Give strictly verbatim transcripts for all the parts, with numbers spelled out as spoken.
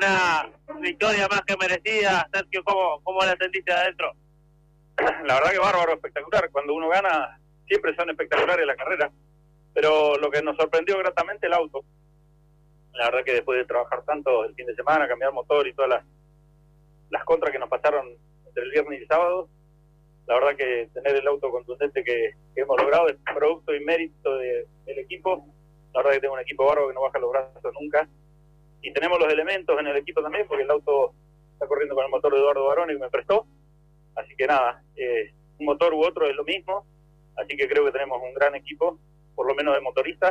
una victoria más que merecida. Sergio, ¿cómo, cómo la sentiste adentro? La verdad que bárbaro, espectacular. Cuando uno gana, siempre son espectaculares las carreras. Pero lo que nos sorprendió gratamente el auto. La verdad que después de trabajar tanto el fin de semana, cambiar motor y todas las, las contras que nos pasaron entre el viernes y el sábado, la verdad que tener el auto contundente que, que hemos logrado es producto y mérito de, del equipo. La verdad que tengo un equipo bárbaro que no baja los brazos nunca. Y tenemos los elementos en el equipo también, porque el auto está corriendo con el motor de Eduardo Baroni que me prestó. Así que nada, eh, un motor u otro es lo mismo. Así que creo que tenemos un gran equipo, por lo menos de motoristas.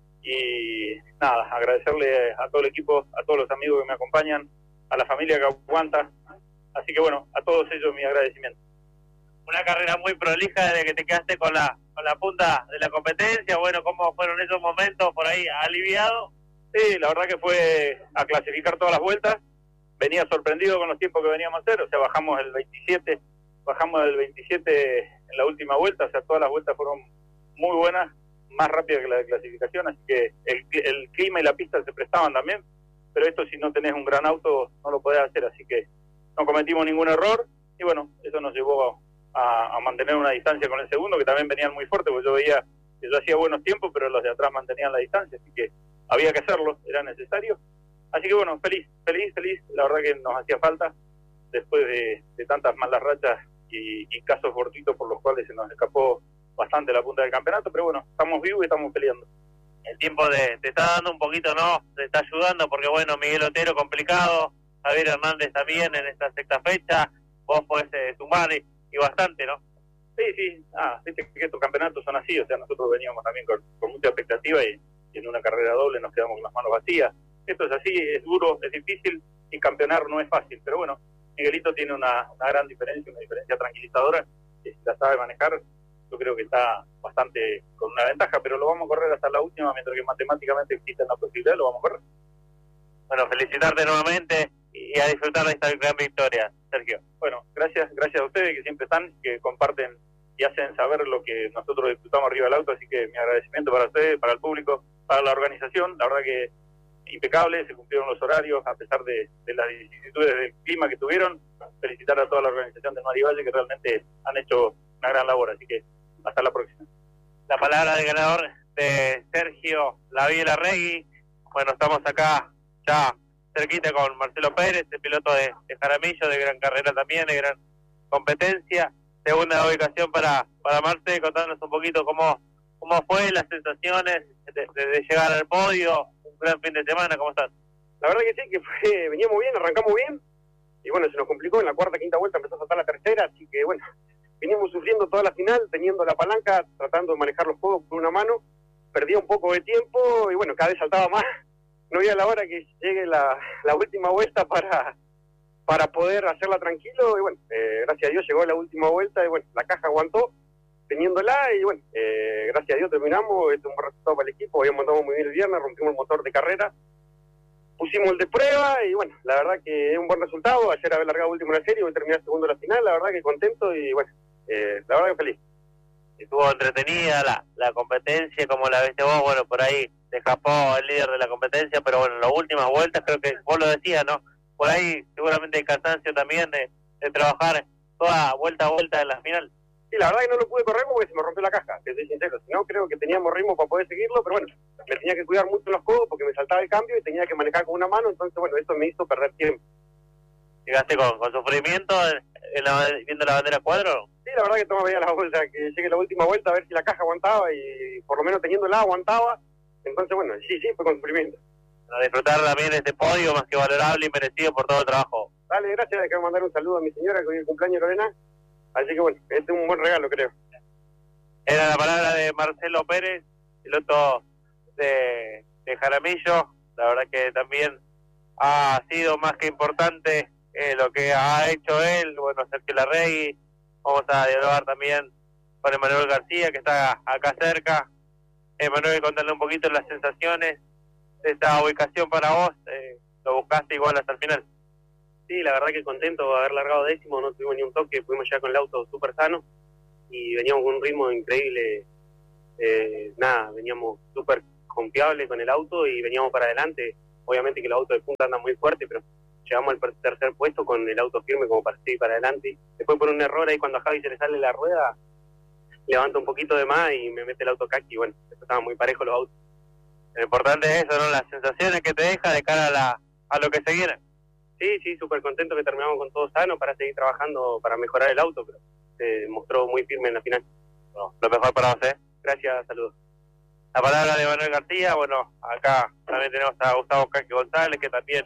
Y nada, agradecerle a todo el equipo, a todos los amigos que me acompañan, a la familia que aguanta. Así que bueno, a todos ellos mi agradecimiento. Una carrera muy prolija desde que te quedaste con la con la punta de la competencia. Bueno, ¿cómo fueron esos momentos por ahí? ¿Aliviado? Sí, la verdad que fue a clasificar todas las vueltas. Venía sorprendido con los tiempos que veníamos a hacer, o sea, bajamos el veintisiete, bajamos el veintisiete en la última vuelta, o sea, todas las vueltas fueron muy buenas, más rápidas que la de clasificación, así que el, el clima y la pista se prestaban también, pero esto si no tenés un gran auto no lo podés hacer, así que no cometimos ningún error, y bueno, eso nos llevó a, a mantener una distancia con el segundo, que también venían muy fuerte, porque yo veía que yo hacía buenos tiempos, pero los de atrás mantenían la distancia, así que había que hacerlo, era necesario. Así que bueno, feliz, feliz, feliz. La verdad que nos hacía falta después de, de tantas malas rachas y, y casos fortuitos por los cuales se nos escapó bastante la punta del campeonato, pero bueno, estamos vivos y estamos peleando. El tiempo de, te está dando un poquito, ¿no? Te está ayudando porque bueno, Miguel Otero complicado, Javier Hernández también en esta sexta fecha, vos podés eh, sumar y, y bastante, ¿no? Sí, sí, ah, viste que estos campeonatos son así, o sea, nosotros veníamos también con, con mucha expectativa y, y en una carrera doble nos quedamos con las manos vacías. Esto es así, es duro, es difícil y campeonar no es fácil, pero bueno, Miguelito tiene una, una gran diferencia, una diferencia tranquilizadora, que si la sabe manejar, yo creo que está bastante con una ventaja, pero lo vamos a correr hasta la última, mientras que matemáticamente existe la posibilidad, lo vamos a correr. Bueno, felicitarte nuevamente y a disfrutar de esta gran victoria, Sergio. Bueno, gracias, gracias a ustedes que siempre están, que comparten y hacen saber lo que nosotros disfrutamos arriba del auto, así que mi agradecimiento para ustedes, para el público, para la organización, la verdad que impecable, se cumplieron los horarios a pesar de, de las vicisitudes del clima que tuvieron. Felicitar a toda la organización de Mari Valle que realmente han hecho una gran labor, así que hasta la próxima. La palabra del ganador de Sergio Laviela-Regui. Bueno, estamos acá ya cerquita con Marcelo Pérez, el piloto de, de Jaramillo, de gran carrera también, de gran competencia. Segunda ubicación para, para Marce, contanos un poquito cómo, cómo fue las sensaciones de, de, de llegar al podio. Un gran fin de semana, ¿cómo estás? La verdad que sí, que fue, veníamos bien, arrancamos bien, y bueno, se nos complicó en la cuarta, quinta vuelta, empezó a saltar la tercera, así que bueno, venimos sufriendo toda la final, teniendo la palanca, tratando de manejar los juegos con una mano, perdía un poco de tiempo, y bueno, cada vez saltaba más, no había la hora que llegue la, la última vuelta para, para poder hacerla tranquilo, y bueno, eh, gracias a Dios llegó la última vuelta, y bueno, la caja aguantó, teniéndola, y bueno, eh, gracias a Dios terminamos, este es un buen resultado para el equipo, habíamos montado muy bien el viernes, rompimos el motor de carrera, pusimos el de prueba, y bueno, la verdad que es un buen resultado, ayer haber largado último en la serie, hoy terminar segundo en la final, la verdad que contento, y bueno, eh, la verdad que feliz. Estuvo entretenida la, la competencia, como la viste vos, bueno, por ahí se escapó el líder de la competencia, pero bueno, en las últimas vueltas, creo que vos lo decías, ¿no? Por ahí seguramente hay cansancio también de, de trabajar toda vuelta a vuelta en la final. Sí, la verdad que no lo pude correr porque se me rompió la caja, te soy sincero. Si no, creo que teníamos ritmo para poder seguirlo, pero bueno, me tenía que cuidar mucho los codos porque me saltaba el cambio y tenía que manejar con una mano, entonces bueno, eso me hizo perder tiempo. ¿Llegaste con, con sufrimiento en la, viendo la bandera cuadro? Sí, la verdad que toma veía la bolsa, que llegue la última vuelta a ver si la caja aguantaba y por lo menos teniéndola aguantaba, entonces bueno, sí, sí, fue con sufrimiento. A disfrutar también de este podio más que valorable y merecido por todo el trabajo. Dale, gracias, quiero mandar un saludo a mi señora que hoy es el cumpleaños Lorena. Así que bueno, este es un buen regalo, creo. Era la palabra de Marcelo Pérez, piloto de, de Jaramillo. La verdad que también ha sido más que importante eh, lo que ha hecho él. Bueno, Sergio Larregui. Vamos a dialogar también con Emanuel García, que está acá cerca. Emanuel, contarle un poquito las sensaciones de esta ubicación para vos. Eh, lo buscaste igual hasta el final. Sí, la verdad que contento de haber largado décimo, no tuvimos ni un toque, pudimos llegar con el auto súper sano y veníamos con un ritmo increíble, eh, nada, veníamos súper confiables con el auto y veníamos para adelante, obviamente que los autos de punta andan muy fuerte, pero llegamos al tercer puesto con el auto firme como para seguir para adelante. Después por un error ahí cuando a Javi se le sale la rueda, levanta un poquito de más y me mete el auto caqui, y bueno, estaban muy parejos los autos. Lo importante es eso, ¿no? Las sensaciones que te deja de cara a, la, a lo que se viene. Sí, sí, súper contento que terminamos con todo sano para seguir trabajando para mejorar el auto, pero se mostró muy firme en la final. Bueno, lo mejor para vos, ¿eh? Gracias, saludos. La palabra de Manuel García. Bueno, acá también tenemos a Gustavo Caqui González, que también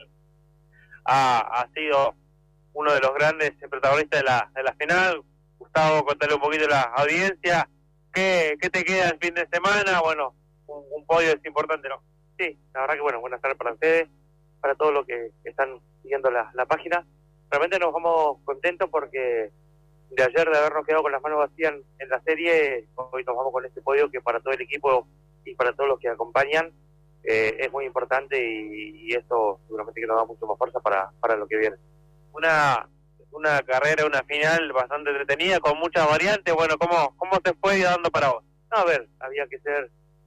ha, ha sido uno de los grandes protagonistas de la, de la final. Gustavo, contale un poquito a la audiencia. ¿Qué, qué te queda el fin de semana? Bueno, un, un podio es importante, ¿no? Sí, la verdad que bueno, buenas tardes para ustedes, para todos los que están siguiendo la, la página. Realmente nos vamos contentos porque de ayer de habernos quedado con las manos vacías en, en la serie, hoy nos vamos con este podio que para todo el equipo y para todos los que acompañan eh, es muy importante y, y eso seguramente que nos da mucho más fuerza para, para lo que viene. Una una carrera, una final bastante entretenida, con muchas variantes. Bueno, ¿cómo, cómo se fue dando para vos? No, a ver, había que ser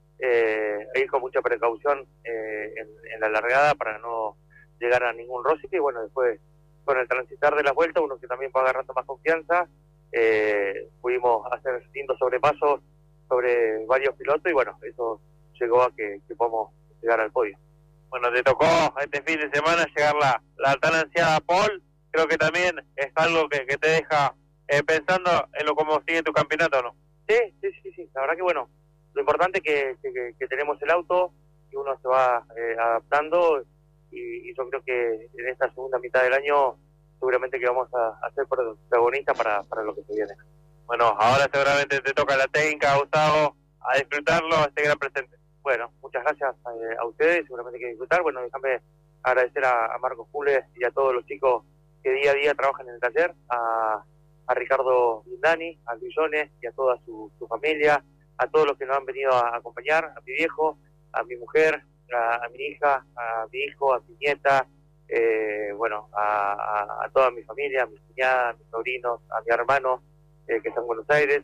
eh, ir con mucha precaución eh, en, en la largada para no llegar a ningún roce, y bueno, después con el transitar de las vueltas, uno que también va agarrando más confianza, eh, pudimos hacer distintos sobrepasos sobre varios pilotos y bueno, eso llegó a que, que podamos llegar al podio. Bueno, te tocó este fin de semana llegar la, la tan ansiada pole. Creo que también es algo que, que te deja eh, pensando en lo cómo sigue tu campeonato, ¿no? Sí, sí, sí, sí. La verdad que bueno, lo importante es que, que, que tenemos el auto y uno se va eh, adaptando y, y yo creo que en esta segunda mitad del año seguramente que vamos a, a ser protagonistas para, para lo que se viene. Bueno, ahora seguramente te toca la técnica, Gustavo, a disfrutarlo, a este gran presente. Bueno, muchas gracias eh, a ustedes, seguramente que disfrutar. Bueno, déjame agradecer a, a Marcos Jules y a todos los chicos que día a día trabajan en el taller, a, a Ricardo Lindani, a Luillones y a toda su, su familia, a todos los que nos han venido a acompañar, a mi viejo, a mi mujer, a, a mi hija, a mi hijo, a mi nieta, eh, bueno, a, a, a toda mi familia, a mi cuñada, a mis sobrinos, a mi hermano eh, que está en Buenos Aires,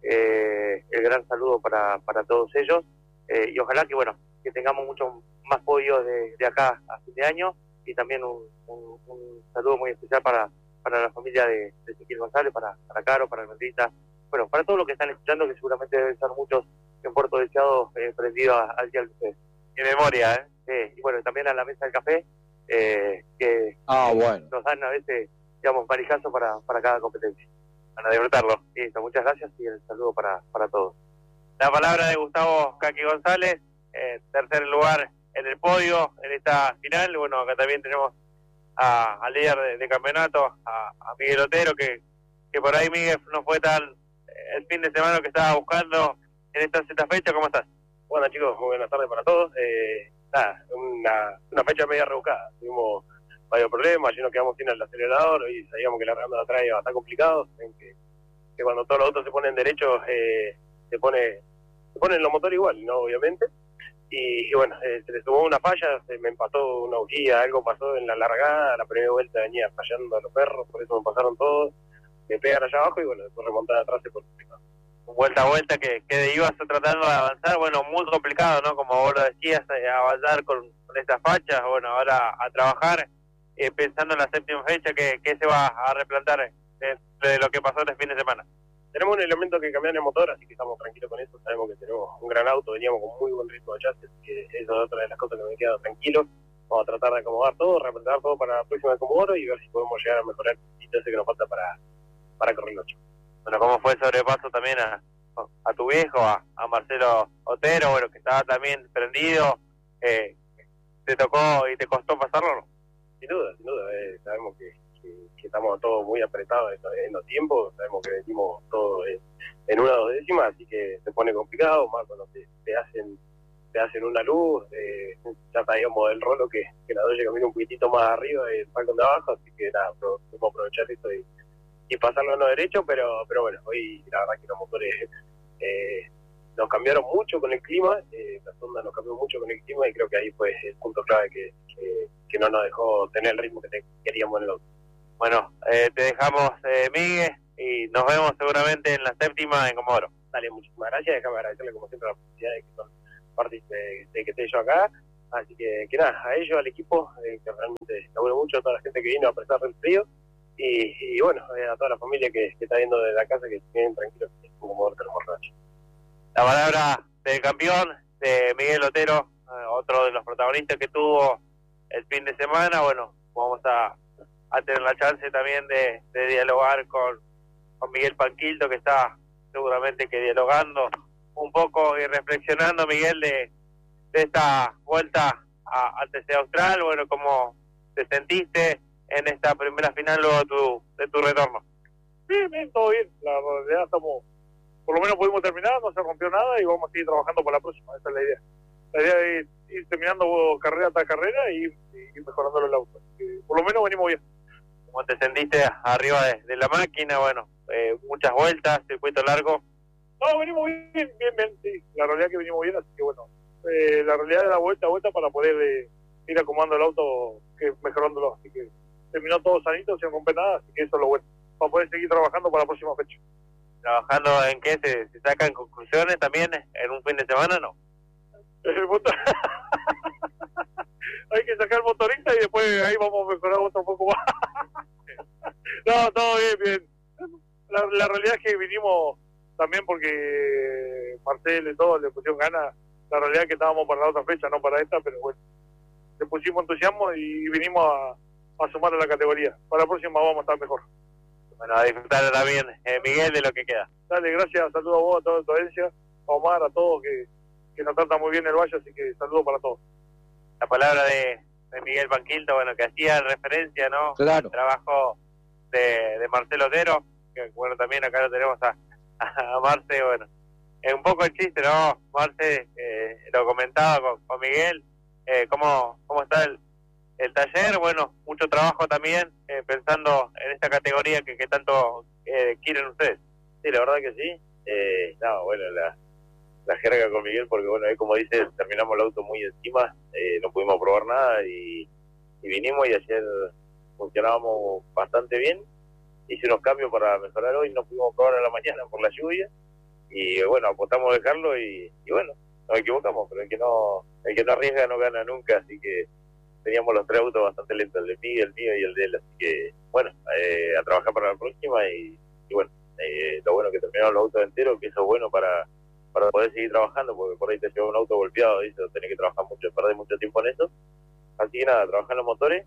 eh, el gran saludo para, para todos ellos, eh, y ojalá que bueno, que tengamos muchos más podios de, de acá a fin de año, y también un, un, un saludo muy especial para, para la familia de, de Ezequiel González, para, para Caro, para Almendrita, bueno, para todos los que están escuchando, que seguramente deben estar muchos en Puerto Deseado eh, prendidos al día de ustedes. En memoria, ¿eh? Eh, y bueno, también a la mesa del café, eh, que ah, bueno. nos dan a veces, digamos, maricazo para, para cada competencia. Para disfrutarlo. Listo, muchas gracias y el saludo para, para todos. La palabra de Gustavo Caqui González, eh, tercer lugar en el podio, en esta final. Bueno, acá también tenemos a, al líder de, de campeonato, a, a Miguel Otero, que, que por ahí Miguel no fue tan eh, el fin de semana que estaba buscando en esta, esta fecha. ¿Cómo estás? Bueno, chicos, muy buenas tardes para todos. Eh, nada, una, una fecha media rebuscada. Tuvimos varios problemas, allí nos quedamos sin el acelerador y sabíamos que la rama de atrás iba a estar complicado. Que, que cuando todos los autos se ponen derechos, eh, se pone se ponen los motores igual, ¿no? Obviamente. Y, y bueno, eh, se le sumó una falla, se me empató una bujía, algo pasó en la largada, la primera vuelta venía fallando a los perros, por eso me pasaron todos, me pegan allá abajo y bueno, después remontar atrás se pone complicado. Vuelta a vuelta que, que ibas tratando de avanzar, bueno, muy complicado, ¿no? Como vos lo decías, eh, avanzar con, con estas fachas, bueno, ahora a trabajar, eh, pensando en la séptima fecha, que, que se va a replantar de, de lo que pasó este fin de semana. Tenemos un elemento que cambiar el motor, así que estamos tranquilos con eso. Sabemos que tenemos un gran auto, veníamos con muy buen ritmo de chasis, que eso es otra de las cosas que me he quedado tranquilo. Vamos a tratar de acomodar todo, replantar todo para la próxima de Comodoro y ver si podemos llegar a mejorar el poquito ese que nos falta para, para correr el ocho. Bueno, ¿cómo fue el sobrepaso también a, a tu viejo, a, a Marcelo Otero, bueno, que estaba también prendido? Eh, ¿Te tocó y te costó pasarlo, no? Sin duda, sin duda. Eh, sabemos que Que, que estamos todos muy apretados en, en los tiempos, sabemos que venimos todos en, en una o dos décimas, así que se pone complicado, más cuando te, te hacen te hacen una luz, eh, ya traíamos el rolo que, que la doble camina un poquitito más arriba y el Falcon de abajo, así que nada, podemos aprovechar esto y, y pasarlo a lo derecho, pero pero bueno, hoy la verdad que los motores eh, nos cambiaron mucho con el clima, eh, la sonda nos cambió mucho con el clima y creo que ahí fue el punto clave que, que, que no nos dejó tener el ritmo que te, queríamos en el auto. Bueno, eh, te dejamos, eh, Miguel, y nos vemos seguramente en la séptima en Comodoro. Dale, muchísimas gracias. Déjame agradecerle como siempre a la oportunidad de que son parte de, de que esté yo acá. Así que, que nada, a ellos, al equipo, eh, que realmente laburo mucho, a toda la gente que vino a prestar el frío, y, y bueno, eh, a toda la familia que, que está viendo desde la casa, que estén tranquilos, que es un jugador termorracho. La palabra del campeón, de Miguel Otero, eh, otro de los protagonistas que tuvo el fin de semana. Bueno, vamos a, a tener la chance también de, de dialogar con, con Miguel Panquilto, que está seguramente que dialogando un poco y reflexionando, Miguel, de, de esta vuelta a, a T C Austral. Bueno, ¿cómo te sentiste en esta primera final luego de tu, de tu retorno? Bien, bien, todo bien. La realidad estamos, por lo menos pudimos terminar, no se rompió nada y vamos a seguir trabajando para la próxima. Esa es la idea. La idea es ir, ir terminando carrera tras carrera y, y mejorando el auto. Y por lo menos venimos bien. ¿Cómo te sentiste arriba de, de la máquina? Bueno, eh, muchas vueltas, circuito largo. No, venimos bien, bien, bien, sí. La realidad es que venimos bien, así que bueno, eh, la realidad es la vuelta a vuelta para poder eh, ir acomodando el auto, que mejorándolo. Así que terminó todo sanito, sin romper nada, así que eso es lo bueno, para poder seguir trabajando para la próxima fecha. ¿Trabajando en qué? ¿Se, se sacan conclusiones también en un fin de semana, no? El motor... Hay que sacar el motorista y después ahí vamos a mejorar otro poco más. No, todo bien, bien. La, la realidad es que vinimos también porque Marcel y todo le pusieron ganas. La realidad es que estábamos para la otra fecha, no para esta, pero bueno, le pusimos entusiasmo y vinimos a, a sumar a la categoría. Para la próxima vamos a estar mejor. Bueno, a disfrutar también, eh, Miguel, de lo que queda. Dale, gracias, saludos a vos, a toda tu audiencia, a Omar, a todos que, que nos tratan muy bien el Valle, así que saludos para todos. La palabra de, de Miguel Panquilto, bueno, que hacía referencia, ¿no? Claro. El trabajo de, de Marcelo Otero, que bueno, también acá lo tenemos a, a Marce, bueno, es un poco el chiste, ¿no? Marce, eh, lo comentaba con, con Miguel, eh, cómo, cómo está el, el taller, bueno, mucho trabajo también, eh, pensando en esta categoría que, que tanto eh, quieren ustedes. Sí, la verdad que sí. Eh, no, bueno, la, la jerga con Miguel, porque bueno, ahí como dice, terminamos el auto muy encima, eh, no pudimos probar nada y, y vinimos y ayer funcionábamos bastante bien. Hice unos cambios para mejorar hoy, no pudimos probar a la mañana por la lluvia y bueno, apostamos a dejarlo y, y bueno, nos equivocamos, pero el que no el que no arriesga no gana nunca, así que teníamos los tres autos bastante lentos, el de Miguel, el mío y el de él, así que bueno, eh, a trabajar para la próxima y, y bueno, eh, lo bueno que terminaron los autos enteros, que eso es bueno para, para poder seguir trabajando, porque por ahí te lleva un auto golpeado y eso tenés que trabajar mucho, perder mucho tiempo en eso, así que nada, trabajar en los motores,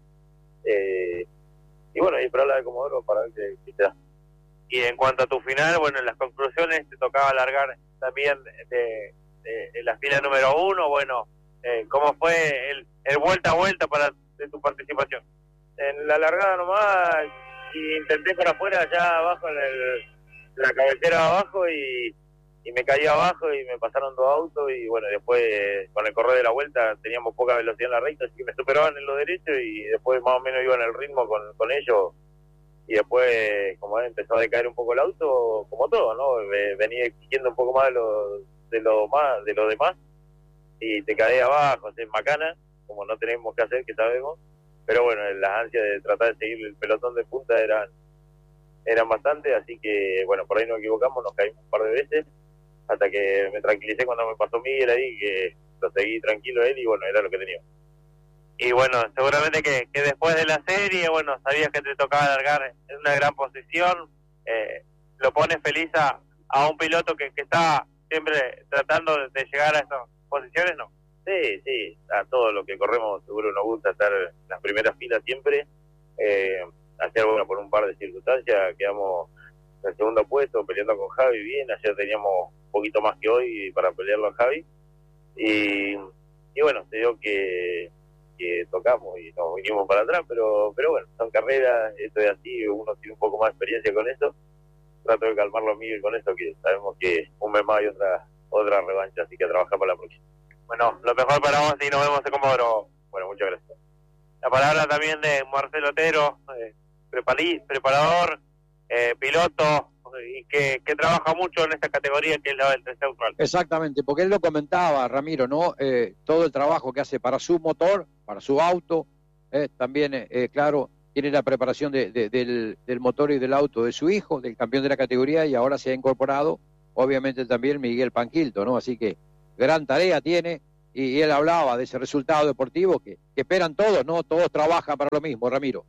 eh, y bueno, y esperar la de Comodoro para ver qué, qué te da. Y en cuanto a tu final, bueno, en las conclusiones te tocaba alargar también de, de, de la fila número uno, bueno, eh, ¿cómo fue el, el vuelta a vuelta para de tu participación? En la largada nomás, y intenté por afuera, allá abajo, en el, la cabecera abajo, y, y me caí abajo y me pasaron dos autos, y bueno, después con el correr de la vuelta teníamos poca velocidad en la recta, así que me superaban en lo derecho y después más o menos iba en el ritmo con, con ellos. Y después, como empezó a decaer un poco el auto, como todo, ¿no? Venía exigiendo un poco más de lo, de lo más de lo demás y te caes abajo, es macana, como no tenemos que hacer, que sabemos. Pero bueno, las ansias de tratar de seguir el pelotón de punta eran eran bastante, así que bueno, por ahí nos equivocamos, nos caímos un par de veces, hasta que me tranquilicé cuando me pasó Miguel ahí, que lo seguí tranquilo él y bueno, era lo que teníamos. Y bueno, seguramente que, que después de la serie, bueno, sabías que te tocaba largar en una gran posición, eh, lo pones feliz a, a un piloto que, que está siempre tratando de, de llegar a estas posiciones, ¿no? Sí, sí, a todo lo que corremos seguro nos gusta estar en las primeras filas siempre, eh, ayer bueno, por un par de circunstancias quedamos en el segundo puesto peleando con Javi bien, ayer teníamos un poquito más que hoy para pelearlo a Javi, y, y bueno, te digo que que tocamos y nos vinimos para atrás, pero pero bueno, son carreras, esto es así, uno tiene un poco más de experiencia con esto, trato de calmarlo a mí con esto, que sabemos que un mes más hay otra otra revancha, así que a trabajar para la próxima. Bueno, lo mejor para vos y nos vemos en Comodoro. Bueno, muchas gracias. La palabra también de Marcelo Otero, eh, preparí, preparador, eh, piloto, y que, que trabaja mucho en esta categoría que es la del T C Austral. Exactamente, porque él lo comentaba, Ramiro, ¿no? Eh, todo el trabajo que hace para su motor, para su auto, eh, también, eh, claro, tiene la preparación de, de, del, del motor y del auto de su hijo, del campeón de la categoría, y ahora se ha incorporado, obviamente también Miguel Panquilto, ¿no? Así que gran tarea tiene, y, y él hablaba de ese resultado deportivo que, que esperan todos, ¿no? Todos trabajan para lo mismo, Ramiro.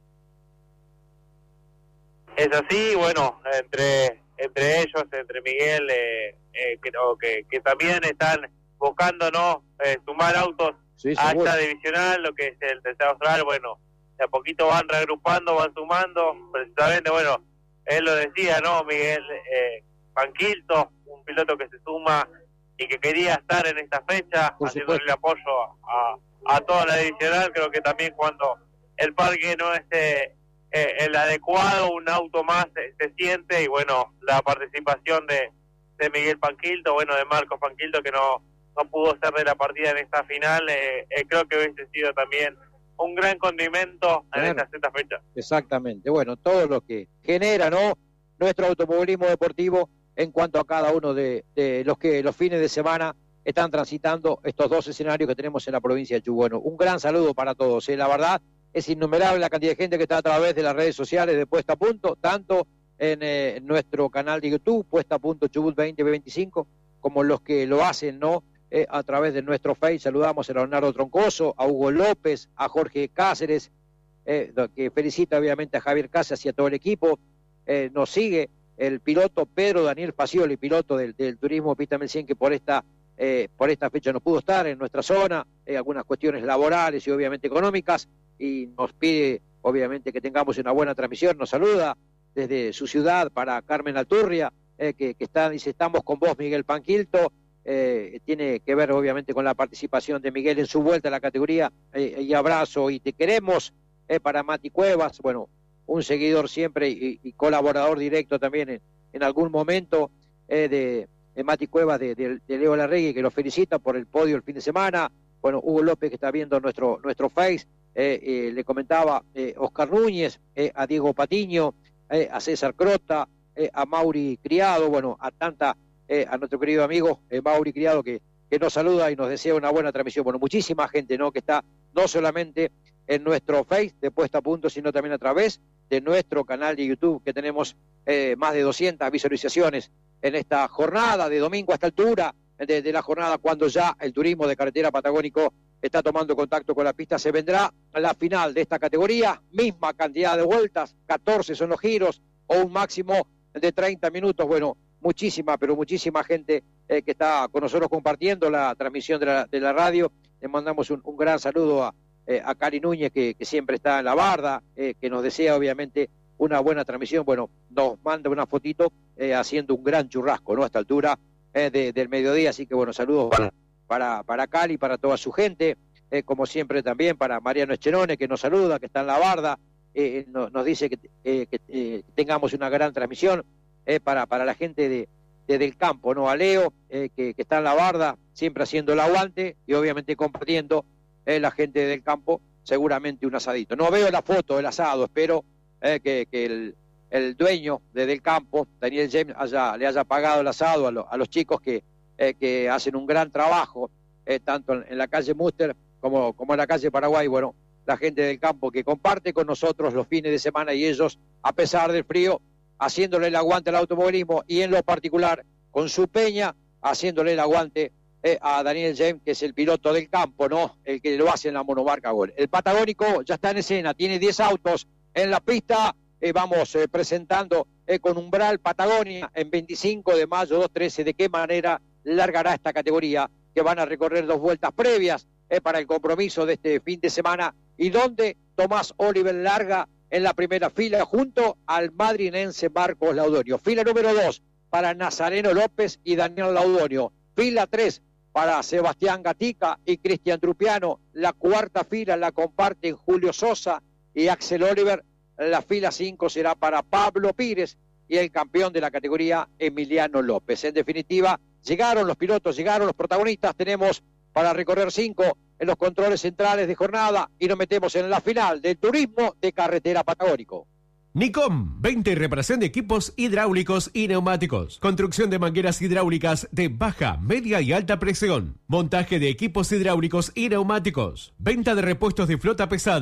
Es así, bueno, entre entre ellos, entre Miguel, eh, eh, que, que, que también están buscando, ¿no? Eh, sumar autos sí, a esta divisional, lo que es el tercer austral, bueno, de a poquito van reagrupando, van sumando, precisamente, bueno, él lo decía, ¿no? Miguel eh, Panquilto, un piloto que se suma y que quería estar en esta fecha, Por haciéndole supuesto. el apoyo a, a toda la divisional. Creo que también cuando el parque no es eh, eh, el adecuado, un auto más eh, se siente, y bueno, la participación de, de Miguel Panquilto, bueno, de Marcos Panquilto, que no, no pudo ser de la partida en esta final, eh, eh, creo que hubiese sido también un gran condimento en Claro. esta sexta fecha. Exactamente, bueno, todo lo que genera, ¿no? Nuestro automovilismo deportivo en cuanto a cada uno de, de los que los fines de semana están transitando estos dos escenarios que tenemos en la provincia de Chubut. Bueno, un gran saludo para todos, ¿eh? La verdad es innumerable la cantidad de gente que está a través de las redes sociales de Puesta a Punto, tanto en eh, nuestro canal de YouTube, Puesta a Punto Chubut veinte veinticinco, como los que lo hacen, ¿no? Eh, a través de nuestro Face. Saludamos a Leonardo Troncoso, a Hugo López, a Jorge Cáceres, eh, que felicita obviamente a Javier Cáceres y a todo el equipo. Eh, nos sigue el piloto Pedro Daniel Facioli, piloto del, del Turismo Pista mil cien, que por esta eh, por esta fecha no pudo estar en nuestra zona, eh, algunas cuestiones laborales y obviamente económicas, y nos pide obviamente que tengamos una buena transmisión. Nos saluda desde su ciudad para Carmen Alturria, eh, que, que está, dice, estamos con vos, Miguel Panquilto. Eh, tiene que ver obviamente con la participación de Miguel en su vuelta a la categoría, eh, y abrazo y te queremos, eh, para Mati Cuevas, bueno, un seguidor siempre y, y colaborador directo también en, en algún momento, eh, de, de Mati Cuevas, de, de, de Leo Larregui, que lo felicita por el podio el fin de semana. Bueno, Hugo López, que está viendo nuestro, nuestro Face, eh, eh, le comentaba eh, Oscar Núñez, eh, a Diego Patiño, eh, a César Crota, eh, a Mauri Criado, bueno, a tanta Eh, a nuestro querido amigo eh, Mauri Criado, que, que nos saluda y nos desea una buena transmisión. Bueno, muchísima gente, ¿no? Que está no solamente en nuestro Face de Puesta a Punto, sino también a través de nuestro canal de YouTube, que tenemos eh, más de doscientas visualizaciones en esta jornada de domingo a esta altura de, de la jornada, cuando ya el turismo de carretera patagónico está tomando contacto con la pista. Se vendrá a la final de esta categoría, misma cantidad de vueltas, catorce son los giros, o un máximo de treinta minutos. Bueno, muchísima, pero muchísima gente eh, que está con nosotros compartiendo la transmisión de la, de la radio. Le mandamos un, un gran saludo a, eh, a Cari Núñez, que, que siempre está en la barda, eh, que nos desea obviamente una buena transmisión. Bueno, nos manda una fotito eh, haciendo un gran churrasco, ¿no? A esta altura eh, de, del mediodía, así que bueno, saludos para, para, para Cali, para toda su gente, eh, como siempre también para Mariano Eschenone, que nos saluda, que está en la barda, eh, no, nos dice que, eh, que eh, tengamos una gran transmisión. Eh, para, para la gente de, de del campo, ¿no? A Leo, eh, que, que está en la barda, siempre haciendo el aguante y obviamente compartiendo, eh, la gente del campo, seguramente un asadito. No veo la foto del asado, espero eh, que, que el, el dueño de del campo, Daniel James, haya, le haya pagado el asado a, lo, a los chicos que, eh, que hacen un gran trabajo, eh, tanto en, en la calle Muster como, como en la calle Paraguay. Bueno, la gente del campo que comparte con nosotros los fines de semana, y ellos, a pesar del frío, haciéndole el aguante al automovilismo, y en lo particular con su peña, haciéndole el aguante eh, a Daniel James, que es el piloto del campo, ¿no? El que lo hace en la monomarca Gol. El Patagónico ya está en escena, tiene diez autos en la pista, eh, vamos eh, presentando eh, con Umbral Patagonia en veinticinco de mayo dos trece, de qué manera largará esta categoría, que van a recorrer dos vueltas previas eh, para el compromiso de este fin de semana, y donde Tomás Oliver larga en la primera fila junto al madrinense Marcos Laudonio. Fila número dos para Nazareno López y Daniel Laudonio. Fila tres para Sebastián Gatica y Cristian Trupiano. La cuarta fila la comparten Julio Sosa y Axel Oliver. La fila cinco será para Pablo Pires y el campeón de la categoría, Emiliano López. En definitiva, llegaron los pilotos, llegaron los protagonistas. Tenemos para recorrer cinco en los controles centrales de jornada, y nos metemos en la final del turismo de carretera patagónico. Nicom, venta y reparación de equipos hidráulicos y neumáticos. Construcción de mangueras hidráulicas de baja, media y alta presión. Montaje de equipos hidráulicos y neumáticos. Venta de repuestos de flota pesada.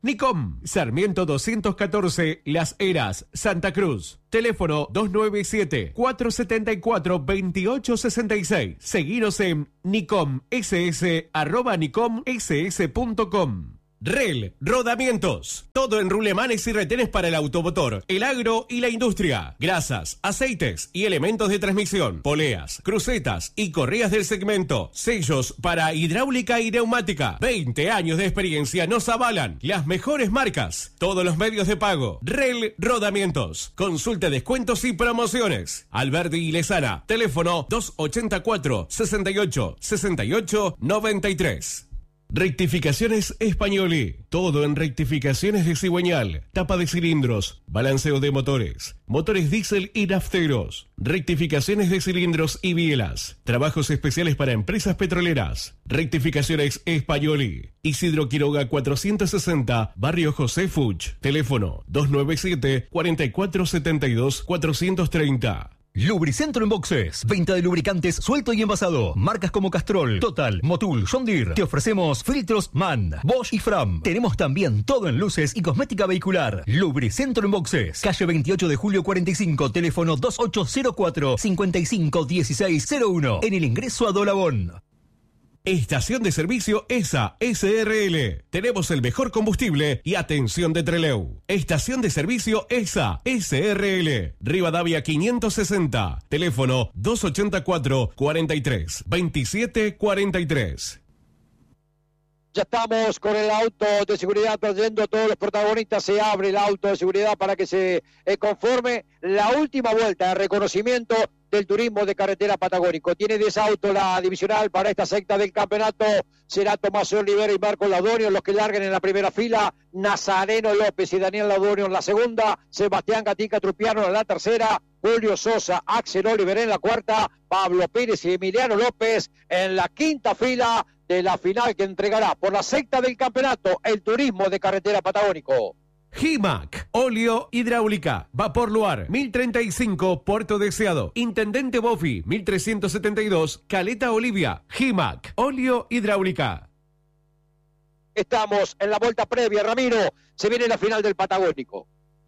Nicom, Sarmiento doscientos catorce, Las Heras, Santa Cruz. Teléfono dos nueve siete, cuatro siete cuatro, dos ocho seis seis. Seguinos en nicomss, arroba nicomss punto com. Rel Rodamientos. Todo en rulemanes y retenes para el automotor, el agro y la industria. Grasas, aceites y elementos de transmisión. Poleas, crucetas y correas del segmento. Sellos para hidráulica y neumática. veinte años de experiencia nos avalan. Las mejores marcas. Todos los medios de pago. Rel Rodamientos. Consulte descuentos y promociones. Alberdi y Lezana. Teléfono dos ochenta y cuatro, sesenta y ocho, sesenta y ocho, noventa y tres. Rectificaciones Españoli. Todo en rectificaciones de cigüeñal, tapa de cilindros, balanceo de motores, motores diésel y nafteros, rectificaciones de cilindros y bielas, trabajos especiales para empresas petroleras. Rectificaciones Españoli. Isidro Quiroga cuatrocientos sesenta, Barrio José Fuch. Teléfono dos nueve siete, cuatro cuatro siete dos, cuatro tres cero. Lubricentro en boxes. Venta de lubricantes suelto y envasado. Marcas como Castrol, Total, Motul, John Deere. Te ofrecemos filtros M A N, Bosch y Fram. Tenemos también todo en luces y cosmética vehicular. Lubricentro en boxes. Calle veintiocho de julio cuarenta y cinco. Teléfono dos ocho cero cuatro, cinco cinco uno seis cero uno. En el ingreso a Dolabón. Estación de servicio E S A S R L. Tenemos el mejor combustible y atención de Trelew. Estación de servicio E S A S R L. Rivadavia quinientos sesenta. Teléfono dos ochenta y cuatro, cuarenta y tres, veintisiete cuarenta y tres. Ya estamos con el auto de seguridad trayendo a todos los protagonistas. Se abre el auto de seguridad para que se eh, conforme la última vuelta de reconocimiento del turismo de carretera patagónico. Tiene diez autos la divisional para esta secta del campeonato. Será Tomás Olivera y Marcos Laudonio los que larguen en la primera fila. Nazareno López y Daniel Laudonio en la segunda. Sebastián Gatica Trupiano en la tercera. Julio Sosa, Axel Oliver en la cuarta. Pablo Pérez y Emiliano López en la quinta fila de la final que entregará por la secta del campeonato el turismo de carretera patagónico. Gimac, óleo hidráulica, vapor Luar, mil treinta y cinco, Puerto Deseado. Intendente Bofi, mil trescientos setenta y dos, Caleta Olivia. Gimac, óleo hidráulica. Estamos en la vuelta previa, Ramiro. Se viene la final del Patagónico.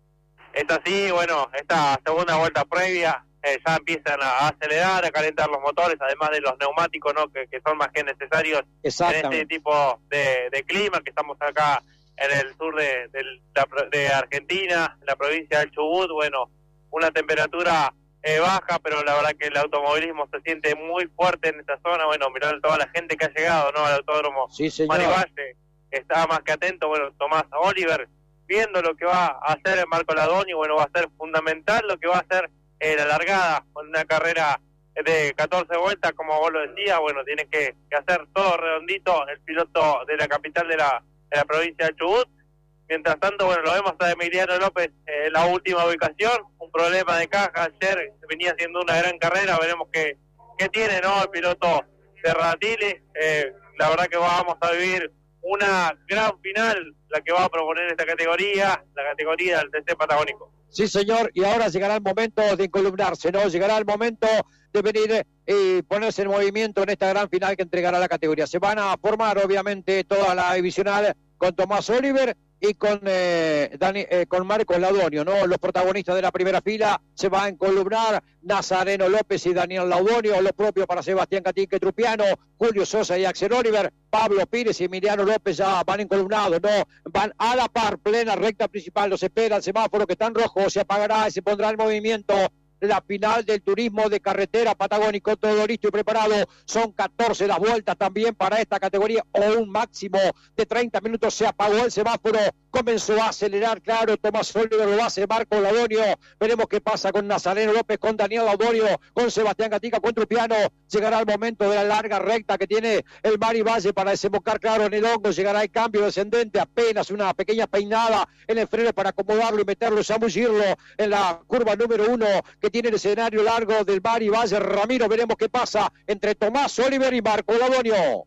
Es así, bueno, esta segunda vuelta previa eh, ya empiezan a acelerar, a calentar los motores, además de los neumáticos, ¿no? que, que son más que necesarios en este tipo de, de clima, que estamos acá en el sur de, de, de Argentina, en la provincia del Chubut. Bueno, una temperatura eh, baja, pero la verdad que el automovilismo se siente muy fuerte en esta zona. Bueno, mirando toda la gente que ha llegado, ¿no? Al autódromo sí, Marivalle, está más que atento. Bueno, Tomás Oliver, viendo lo que va a hacer el Marco Laudonio. Bueno, va a ser fundamental lo que va a hacer eh, la largada, con una carrera de catorce vueltas, como vos lo decías. Bueno, tiene que, que hacer todo redondito el piloto de la capital de la en la provincia de Chubut. Mientras tanto, bueno, lo vemos a Emiliano López en eh, la última ubicación, un problema de caja. Ayer venía haciendo una gran carrera, veremos qué, qué tiene, ¿no? El piloto de Ratili. Eh, la verdad que vamos a vivir una gran final, la que va a proponer esta categoría, la categoría del T C Patagónico. Sí, señor, y ahora llegará el momento de encolumnarse, ¿no? Llegará el momento de venir y ponerse en movimiento en esta gran final que entregará la categoría. Se van a formar, obviamente, toda la divisional con Tomás Oliver y con eh, Dani, eh, con Marcos Laudonio, ¿no? Los protagonistas de la primera fila se van a encolumnar Nazareno López y Daniel Laudonio, lo propio para Sebastián Catique Trupiano, Julio Sosa y Axel Oliver, Pablo Pires y Emiliano López ya van encolumnados, ¿no? Van a la par, plena recta principal, los espera el semáforo que está en rojo, se apagará y se pondrá en movimiento la final del turismo de carretera patagónico, todo listo y preparado. Son catorce las vueltas también para esta categoría, o un máximo de treinta minutos. Se apagó el semáforo, comenzó a acelerar, claro, Tomás Oliver lo hace, Marco Laudonio. Veremos qué pasa con Nazareno López, con Daniel Laudonio, con Sebastián Gatica, con Trupiano. Llegará el momento de la larga recta que tiene el Mari Valle para desembocar, claro, en el hongo. Llegará el cambio descendente, apenas una pequeña peinada en el freno para acomodarlo y meterlo, zambullirlo en la curva número uno que tiene el escenario largo del Mari Valle. Ramiro, veremos qué pasa entre Tomás Oliver y Marco Laudonio.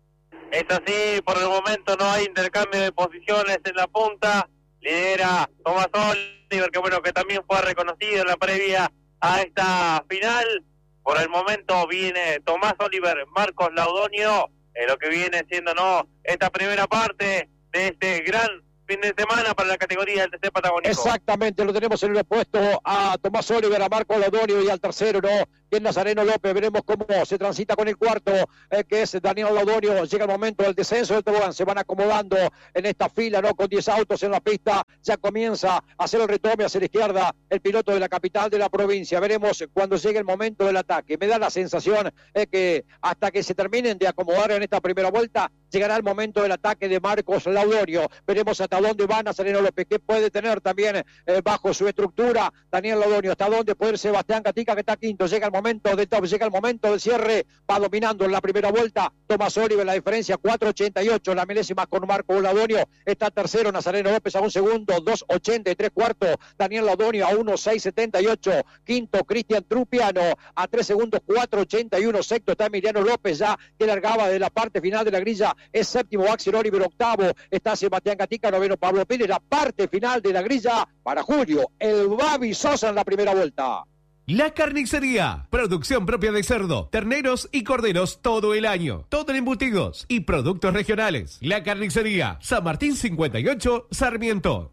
Es así, por el momento no hay intercambio de posiciones en la punta. Lidera Tomás Oliver, que bueno, que también fue reconocido en la previa a esta final. Por el momento viene Tomás Oliver, Marcos Laudonio, eh, lo que viene siendo no esta primera parte de este gran fin de semana para la categoría del T C Patagónico. Exactamente, lo tenemos en el opuesto a Tomás Oliver, a Marco Laudonio y al tercero, ¿no? Que es Nazareno López. Veremos cómo se transita con el cuarto, eh, que es Daniel Laudonio. Llega el momento del descenso del tobogán. Se van acomodando en esta fila, ¿no? Con diez autos en la pista. Ya comienza a hacer el retome hacia la izquierda el piloto de la capital de la provincia. Veremos cuando llegue el momento del ataque. Me da la sensación eh, que hasta que se terminen de acomodar en esta primera vuelta, llegará el momento del ataque de Marcos Laudonio. Veremos hasta dónde va Nazareno López, que puede tener también eh, bajo su estructura Daniel Laudonio, hasta dónde puede ir Sebastián Gatica, que está quinto. Llega el momento de top, llega el momento del cierre, va dominando en la primera vuelta Tomás Oliver, la diferencia cuatro ochenta y ocho, la milésima con Marco Laudonio. Está tercero Nazareno López a un segundo, dos ochenta y tres cuarto, Daniel Laudonio a uno seis setenta y ocho, quinto Cristian Trupiano a tres segundos, cuatro ochenta y uno, sexto está Emiliano López, ya que largaba de la parte final de la grilla, es séptimo Axel Oliver, octavo está Sebastián Gatica, noveno Pablo Pérez, la parte final de la grilla para Julio, el Babi Sosa en la primera vuelta. La Carnicería, producción propia de cerdo, terneros y corderos todo el año, todo en embutidos y productos regionales. La Carnicería, San Martín cincuenta y ocho, Sarmiento.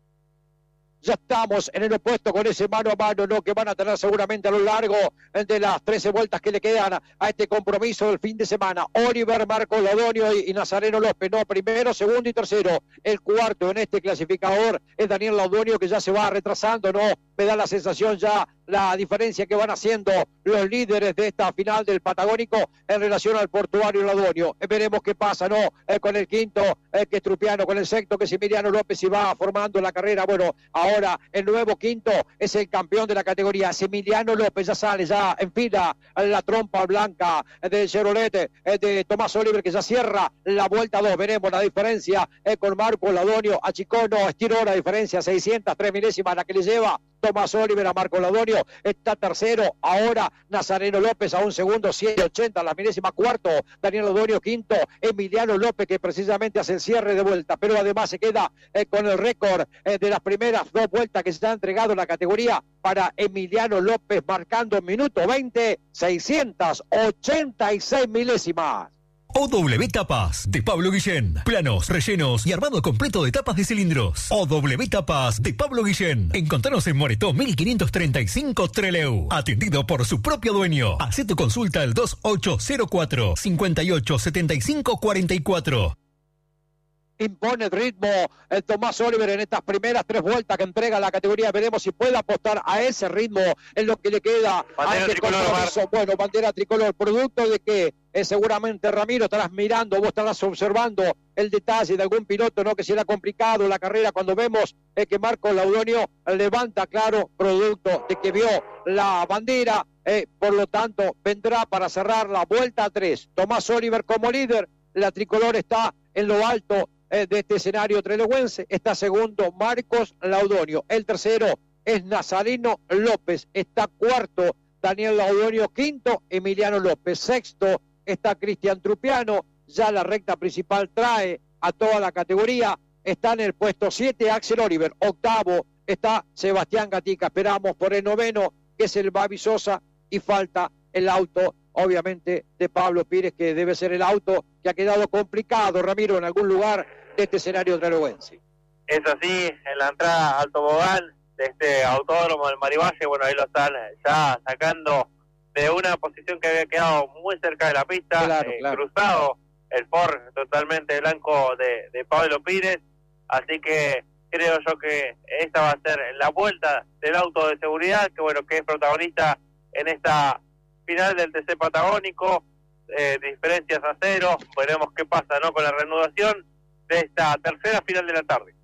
Ya estamos en el opuesto con ese mano a mano, ¿no? Que van a tener seguramente a lo largo de las trece vueltas que le quedan a este compromiso del fin de semana. Oliver, Marco Laudonio y, y Nazareno López, ¿no? Primero, segundo y tercero. El cuarto en este clasificador es Daniel Laudonio, que ya se va retrasando, ¿no? Me da la sensación ya la diferencia que van haciendo los líderes de esta final del Patagónico en relación al portuario Laudonio. Eh, veremos qué pasa, ¿no? Eh, con el quinto, eh, que es Trupiano, con el sexto, que es Emiliano López, y va formando la carrera. Bueno, ahora el nuevo quinto es el campeón de la categoría, es Emiliano López, ya sale, ya en fila la trompa blanca de Chevrolet, eh, de Tomás Oliver, que ya cierra la vuelta dos. Veremos la diferencia eh, con Marco Laudonio, a Chicono, estiró la diferencia, seiscientos tres milésimas la que le lleva Tomás Oliver a Marco Laudonio. Está tercero ahora Nazareno López a un segundo, siete ochenta la milésima. Cuarto Daniel Laudonio, quinto Emiliano López, que precisamente hace el cierre de vuelta, pero además se queda eh, con el récord eh, de las primeras dos vueltas que se ha entregado en la categoría para Emiliano López, marcando en minuto veinte, seiscientos ochenta y seis milésimas. O W Tapas de Pablo Guillén. Planos, rellenos y armado completo de tapas de cilindros. O W Tapas de Pablo Guillén. Encontranos en Moretó mil quinientos treinta y cinco Trelew. Atendido por su propio dueño. Hacé tu consulta al dos ocho cero cuatro, cinco ocho siete cinco cuatro cuatro. Impone el ritmo el Tomás Oliver en estas primeras tres vueltas que entrega la categoría. Veremos si puede apostar a ese ritmo en lo que le queda bandera a este tricolor, compromiso. Bueno, bandera tricolor, producto de que eh, seguramente Ramiro estarás mirando, vos estarás observando el detalle de algún piloto, ¿no? Que será complicado la carrera cuando vemos eh, que Marco Laudonio levanta, claro, producto de que vio la bandera, eh, por lo tanto vendrá para cerrar la vuelta tres. Tomás Oliver como líder, la tricolor está en lo alto de este escenario trelewense. Está segundo Marcos Laudonio, el tercero es Nazareno López, está cuarto Daniel Laudonio, quinto Emiliano López, sexto está Cristian Trupiano. Ya la recta principal trae a toda la categoría, está en el puesto siete Axel Oliver, octavo está Sebastián Gatica, esperamos por el noveno, que es el Babi Sosa, y falta el auto obviamente de Pablo Pires, que debe ser el auto que ha quedado complicado, Ramiro, en algún lugar de este escenario trelewense. Es así, en la entrada al tobogán de este autódromo del Marivalle, bueno, ahí lo están ya sacando de una posición que había quedado muy cerca de la pista, claro, eh, claro. cruzado el Ford totalmente blanco de, de Pablo Pires, así que creo yo que esta va a ser la vuelta del auto de seguridad, que bueno, que es protagonista en esta final del T C Patagónico, eh, diferencias a cero. Veremos qué pasa, ¿no?, con la reanudación de esta tercera final de la tarde.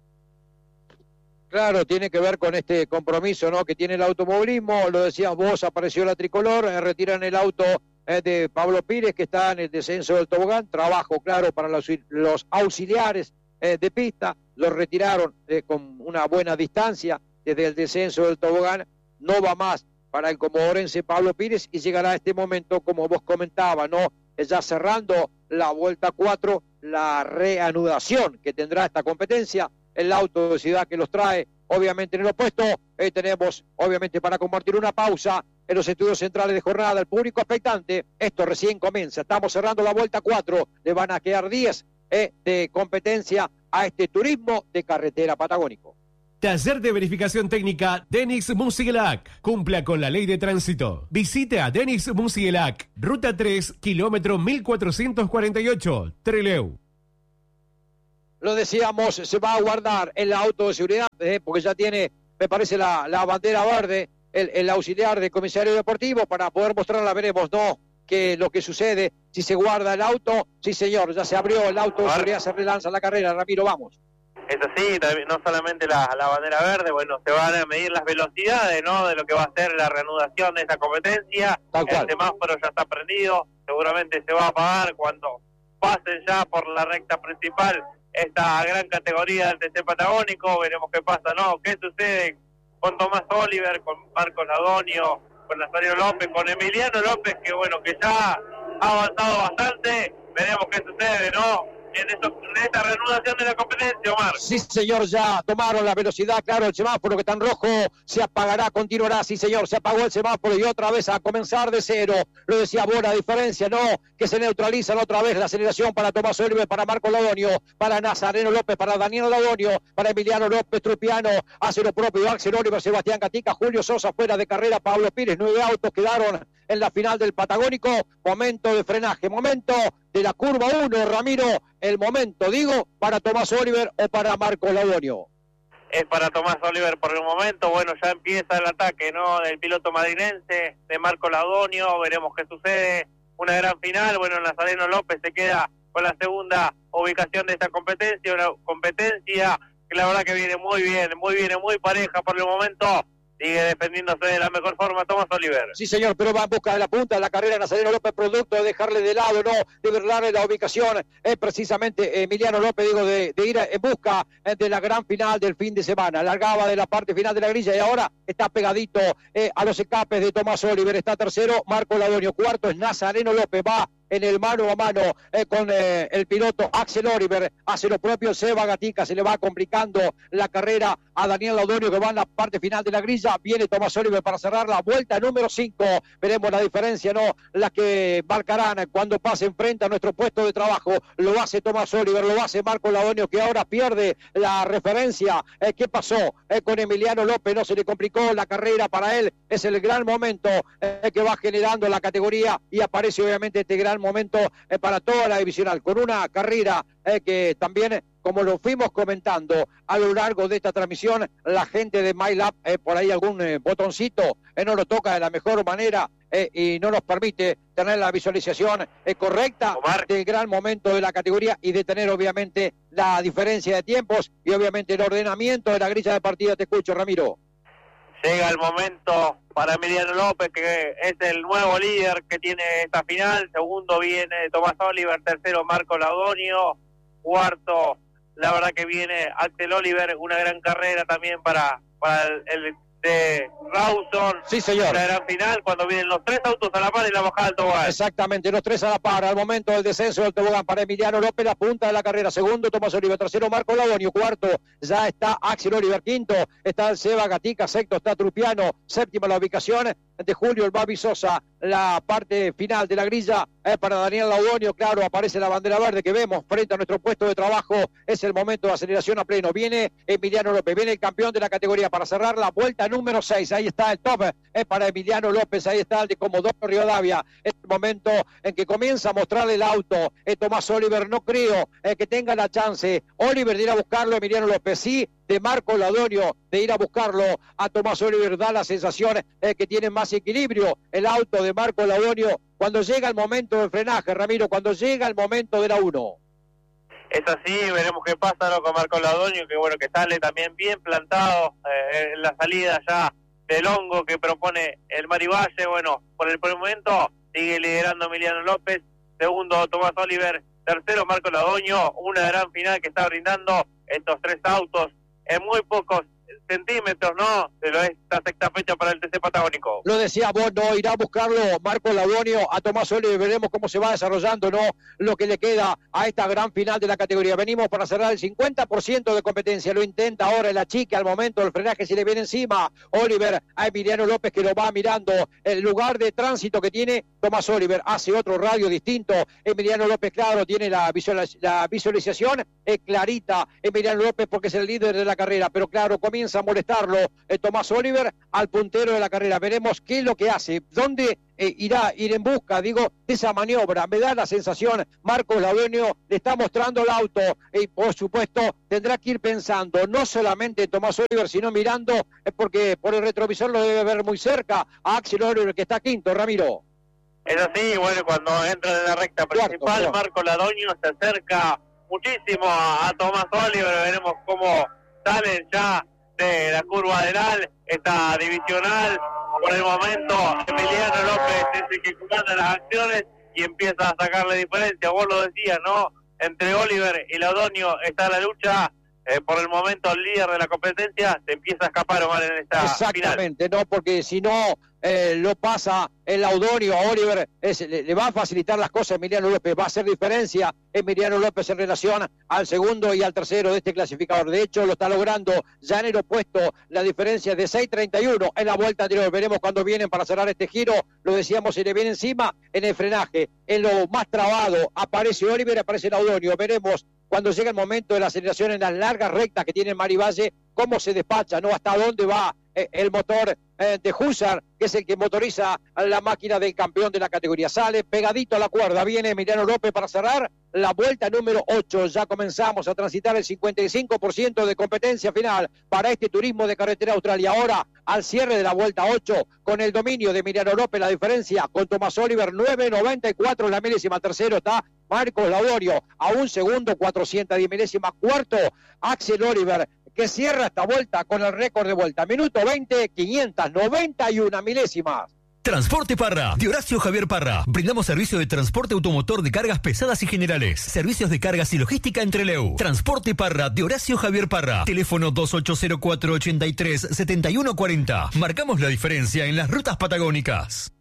Claro, tiene que ver con este compromiso, ¿no?, que tiene el automovilismo. Lo decías vos, apareció la tricolor, eh, retiran el auto eh, de Pablo Pires, que está en el descenso del tobogán. Trabajo, claro, para los, los auxiliares eh, de pista. Los retiraron eh, con una buena distancia desde el descenso del tobogán. No va más para el comodorense Pablo Pires, y llegará este momento, como vos comentabas, ¿no?, ya cerrando la vuelta cuatro, la reanudación que tendrá esta competencia, el auto de ciudad que los trae, obviamente en el opuesto. Eh, tenemos, obviamente, para compartir una pausa en los estudios centrales de jornada, el público expectante. Esto recién comienza, estamos cerrando la vuelta cuatro, le van a quedar diez eh, de competencia a este turismo de carretera patagónico. Taller de verificación técnica Denis Musielac. Cumpla con la ley de tránsito. Visite a Denis Musielac, ruta tres, kilómetro mil cuatrocientos cuarenta y ocho, Trelew. Lo decíamos, se va a guardar el auto de seguridad, eh, porque ya tiene, me parece, la, la bandera verde, el, el auxiliar de comisario deportivo, para poder mostrarla. Veremos, ¿no?, que lo que sucede, si se guarda el auto. Sí, señor, ya se abrió el auto de seguridad, se relanza la carrera. Ramiro, vamos. Es así, no solamente la, la bandera verde, bueno, se van a medir las velocidades, ¿no?, de lo que va a ser la reanudación de esta competencia. Tal cual. El semáforo ya está prendido, seguramente se va a apagar cuando pasen ya por la recta principal esta gran categoría del T C Patagónico. Veremos qué pasa, ¿no?, qué sucede con Tomás Oliver, con Marcos Ladonio, con Nazario López, con Emiliano López, que bueno, que ya ha avanzado bastante. Veremos qué sucede, ¿no?, en, esto, en esta reanudación de la competencia, Omar. Sí, señor, ya tomaron la velocidad, claro, el semáforo que está en rojo se apagará, continuará. Sí, señor, se apagó el semáforo y otra vez a comenzar de cero. Lo decía Bora, diferencia, ¿no?, que se neutralizan otra vez la aceleración para Tomás Oliver, para Marco Ladonio, para Nazareno López, para Daniel Ladonio, para Emiliano López Trupiano, hace lo propio Axel Oliver, Sebastián Gatica, Julio Sosa fuera de carrera, Pablo Pires. Nueve autos quedaron en la final del Patagónico. Momento de frenaje, momento de la curva uno, Ramiro, el momento, digo, para Tomás Oliver o para Marco Ladonio. Es para Tomás Oliver por el momento. Bueno, ya empieza el ataque, ¿no?, del piloto madrinense, de Marco Ladonio. Veremos qué sucede. Una gran final. Bueno, Nazareno López se queda con la segunda ubicación de esta competencia, una competencia que la verdad que viene muy bien, muy bien, muy pareja por el momento. Sigue defendiéndose de la mejor forma Tomás Oliver. Sí, señor, pero va en busca de la punta de la carrera Nazareno López, producto de dejarle de lado, no, de darle la ubicación. Es precisamente Emiliano López, digo, de, de ir en busca de la gran final del fin de semana. Largaba de la parte final de la grilla y ahora está pegadito eh, a los escapes de Tomás Oliver. Está tercero Marco Ladonio, cuarto es Nazareno López, va en el mano a mano eh, con eh, el piloto Axel Oliver. Hace lo propio Seba Gatica, se le va complicando la carrera a Daniel Ladonio, que va en la parte final de la grilla. Viene Tomás Oliver para cerrar la vuelta número cinco. Veremos la diferencia, ¿no?, la que marcarán cuando pasen frente a nuestro puesto de trabajo. Lo hace Tomás Oliver, lo hace Marco Ladonio, que ahora pierde la referencia. Eh, ¿Qué pasó eh, con Emiliano López? No se le complicó la carrera para él. Es el gran momento eh, que va generando la categoría y aparece obviamente este gran momento eh, para toda la divisional, con una carrera eh, que también, como lo fuimos comentando a lo largo de esta transmisión, la gente de MyLab, eh, por ahí algún eh, botoncito eh, no lo toca de la mejor manera eh, y no nos permite tener la visualización eh, correcta Omar. del gran momento de la categoría y de tener obviamente la diferencia de tiempos y obviamente el ordenamiento de la grilla de partida. Te escucho, Ramiro. Llega el momento para Emiliano López, que es el nuevo líder que tiene esta final. Segundo viene Tomás Oliver, tercero Marco Ladonio, cuarto, la verdad que viene Axel Oliver. Una gran carrera también para, para el, el de Rawson. Sí, señor. La gran final, cuando vienen los tres autos a la par y la bajada del tobogán. Exactamente, los tres a la par. Al momento del descenso del tobogán para Emiliano López, la punta de la carrera. Segundo, Tomás Oliver. Tercero, Marco Ladonio. Cuarto, ya está Axel Oliver. Quinto, está el Seba Gatica. Sexto, está Trupiano. Séptima, la ubicación de Julio el Babi Sosa. La parte final de la grilla es para Daniel Ladonio. Claro, aparece la bandera verde que vemos frente a nuestro puesto de trabajo. Es el momento de aceleración a pleno. Viene Emiliano López, viene el campeón de la categoría para cerrar la vuelta número seis. Ahí está el top, es para Emiliano López. Ahí está el de Comodoro Rivadavia. Es el momento en que comienza a mostrarle el auto. Eh, Tomás Oliver, no creo eh, que tenga la chance. Oliver de ir a buscarlo, Emiliano López sí, de Marco Ladonio de ir a buscarlo a Tomás Oliver. Da la sensación eh, que tiene más equilibrio el auto de Marco Ladonio cuando llega el momento del frenaje, Ramiro, cuando llega el momento de la uno. Es así, veremos qué pasa, ¿no?, con Marco Ladonio, que bueno, que sale también bien plantado eh, en la salida ya del hongo que propone el Marivalle. Bueno, por el, por el momento sigue liderando Emiliano López, segundo Tomás Oliver, tercero Marco Ladonio. Una gran final que está brindando estos tres autos en muy pocos centímetros, ¿no? De lo- esta sexta fecha para el T C Patagónico. Lo decía vos, no irá a buscarlo Marco Laudonio a Tomás Oliver, veremos cómo se va desarrollando, ¿no? Lo que le queda a esta gran final de la categoría. Venimos para cerrar el cincuenta por ciento de competencia, lo intenta ahora el achique al momento del frenaje, se le viene encima Oliver a Emiliano López, que lo va mirando el lugar de tránsito que tiene Tomás Oliver, hace otro radio distinto. Emiliano López, claro, tiene la, visual, la visualización eh, clarita, Emiliano López, porque es el líder de la carrera, pero claro, comienza a molestarlo eh, Tomás Oliver al puntero de la carrera. Veremos qué es lo que hace, dónde eh, irá ir en busca, digo, de esa maniobra. Me da la sensación, Marcos Laudonio le está mostrando el auto y por supuesto tendrá que ir pensando, no solamente Tomás Oliver, sino mirando, eh, porque por el retrovisor lo debe ver muy cerca a Axel Oliver, que está quinto, Ramiro. Es así, bueno, cuando entra en la recta principal, Cuarto, claro. Marco Laudonio se acerca muchísimo a, a Tomás Oliver. Veremos cómo salen ya de la curva del A L, esta divisional. Por el momento, Emiliano López es el que comanda las acciones y empieza a sacarle diferencia. Vos lo decías, ¿no? Entre Oliver y Laudonio está la lucha. Eh, por el momento, el líder de la competencia se empieza a escapar, Omar, en esta Exactamente, final. no, porque si no eh, lo pasa el Laudonio a Oliver, es, le, le va a facilitar las cosas a Emiliano López, va a hacer diferencia Emiliano López en relación al segundo y al tercero de este clasificador. De hecho, lo está logrando ya en el opuesto, la diferencia de seis treinta y uno en la vuelta anterior. Veremos cuando vienen para cerrar este giro, lo decíamos, se le viene encima en el frenaje, en lo más trabado aparece Oliver, aparece Laudonio. Veremos cuando llega el momento de la aceleración en las largas rectas que tiene Mari Valle, cómo se despacha, ¿no? Hasta dónde va eh, el motor eh, de Husar, que es el que motoriza la máquina del campeón de la categoría. Sale pegadito a la cuerda, viene Emiliano López para cerrar la vuelta número ocho. Ya comenzamos a transitar el cincuenta y cinco por ciento de competencia final para este turismo de carretera austral. Y ahora, al cierre de la vuelta ocho, con el dominio de Emiliano López, la diferencia con Tomás Oliver, nueve noventa y cuatro la milésima. Tercero está Marcos Laudonio, a un segundo, cuatrocientos diez milésima. Cuarto, Axel Oliver, que cierra esta vuelta con el récord de vuelta. Minuto veinte, quinientos noventa y una milésimas. Transporte Parra, de Horacio Javier Parra. Brindamos servicio de transporte automotor de cargas pesadas y generales. Servicios de cargas y logística entre Treleu. Transporte Parra, de Horacio Javier Parra. Teléfono dos ocho cero cuatro, ochenta y tres, setenta y uno cuarenta. Marcamos la diferencia en las rutas patagónicas.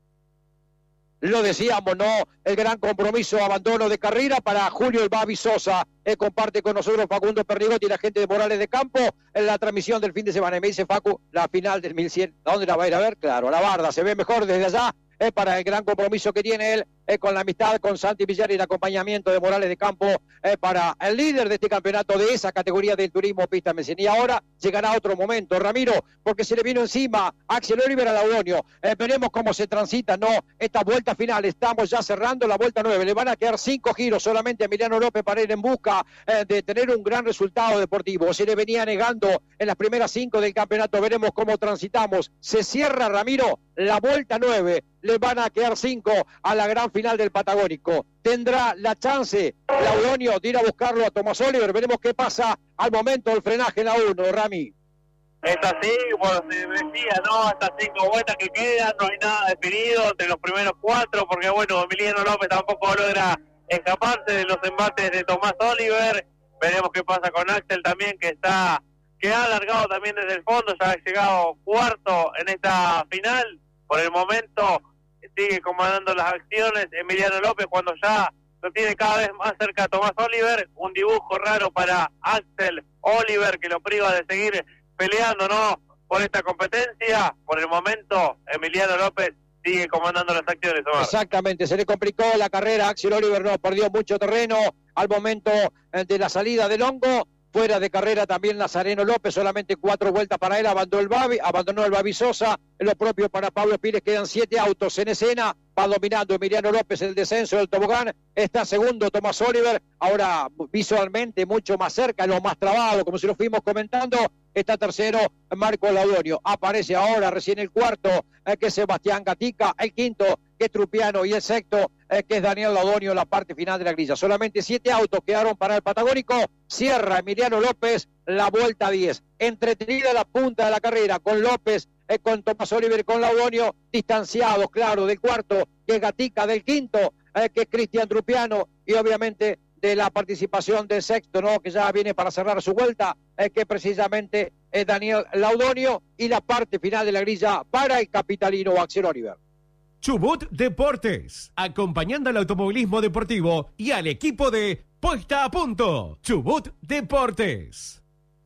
Lo decíamos, ¿no? El gran compromiso, abandono de carrera para Julio El Babi Sosa. Eh, comparte con nosotros Facundo Pernigotti y la gente de Morales de Campo en la transmisión del fin de semana. Y me dice Facu, la final del mil cien, ¿a dónde la va a ir a ver? Claro, la Barda, se ve mejor desde allá. Es para el gran compromiso que tiene él eh, con la amistad con Santi Villar y el acompañamiento de Morales de Campo eh, para el líder de este campeonato de esa categoría del turismo pista Mesín. Y ahora llegará otro momento, Ramiro, porque se le vino encima Axel Oliver a Laudonio. Eh, veremos cómo se transita, ¿no? Esta vuelta final, estamos ya cerrando la vuelta nueve. Le van a quedar cinco giros solamente a Emiliano López para ir en busca eh, de tener un gran resultado deportivo. Se le venía negando en las primeras cinco del campeonato. Veremos cómo transitamos. Se cierra, Ramiro, la vuelta nueve. Le van a quedar cinco a la gran final del Patagónico. Tendrá la chance Laudonio de ir a buscarlo a Tomás Oliver. Veremos qué pasa al momento del frenaje en la uno, Rami. Es así, como se decía, ¿no? Estas cinco vueltas que quedan, no hay nada definido entre los primeros cuatro, porque bueno, Emiliano López tampoco logra escaparse de los embates de Tomás Oliver. Veremos qué pasa con Axel también, que está, que ha alargado también desde el fondo, ya ha llegado cuarto en esta final. Por el momento sigue comandando las acciones Emiliano López cuando ya lo tiene cada vez más cerca a Tomás Oliver. Un dibujo raro para Axel Oliver que lo priva de seguir peleando, ¿no? Por esta competencia. Por el momento Emiliano López sigue comandando las acciones, Omar. Exactamente, se le complicó la carrera. Axel Oliver no perdió mucho terreno al momento de la salida del hongo. Fuera de carrera también Nazareno López, solamente cuatro vueltas para él, abandonó el Babi, abandonó el Babi Sosa, lo propio para Pablo Pires, quedan siete autos en escena, va dominando Emiliano López el descenso del tobogán, está segundo Tomás Oliver, ahora visualmente mucho más cerca, lo más trabado, como si lo fuimos comentando, está tercero Marco Laudonio, aparece ahora recién el cuarto, eh, que es Sebastián Gatica, el quinto, que es Trupiano, y el sexto, eh, que es Daniel Laudonio, la parte final de la grilla. Solamente siete autos quedaron para el Patagónico, cierra Emiliano López la vuelta diez. Entretenida la punta de la carrera con López, eh, con Tomás Oliver y con Laudonio, distanciados, claro, del cuarto, que es Gatica, del quinto, eh, que es Cristian Trupiano, y obviamente de la participación del sexto, ¿no? Que ya viene para cerrar su vuelta, eh, que precisamente eh, Daniel Laudonio, y la parte final de la grilla para el capitalino Axel Oliver. Chubut Deportes, acompañando al automovilismo deportivo y al equipo de Puesta a Punto. Chubut Deportes.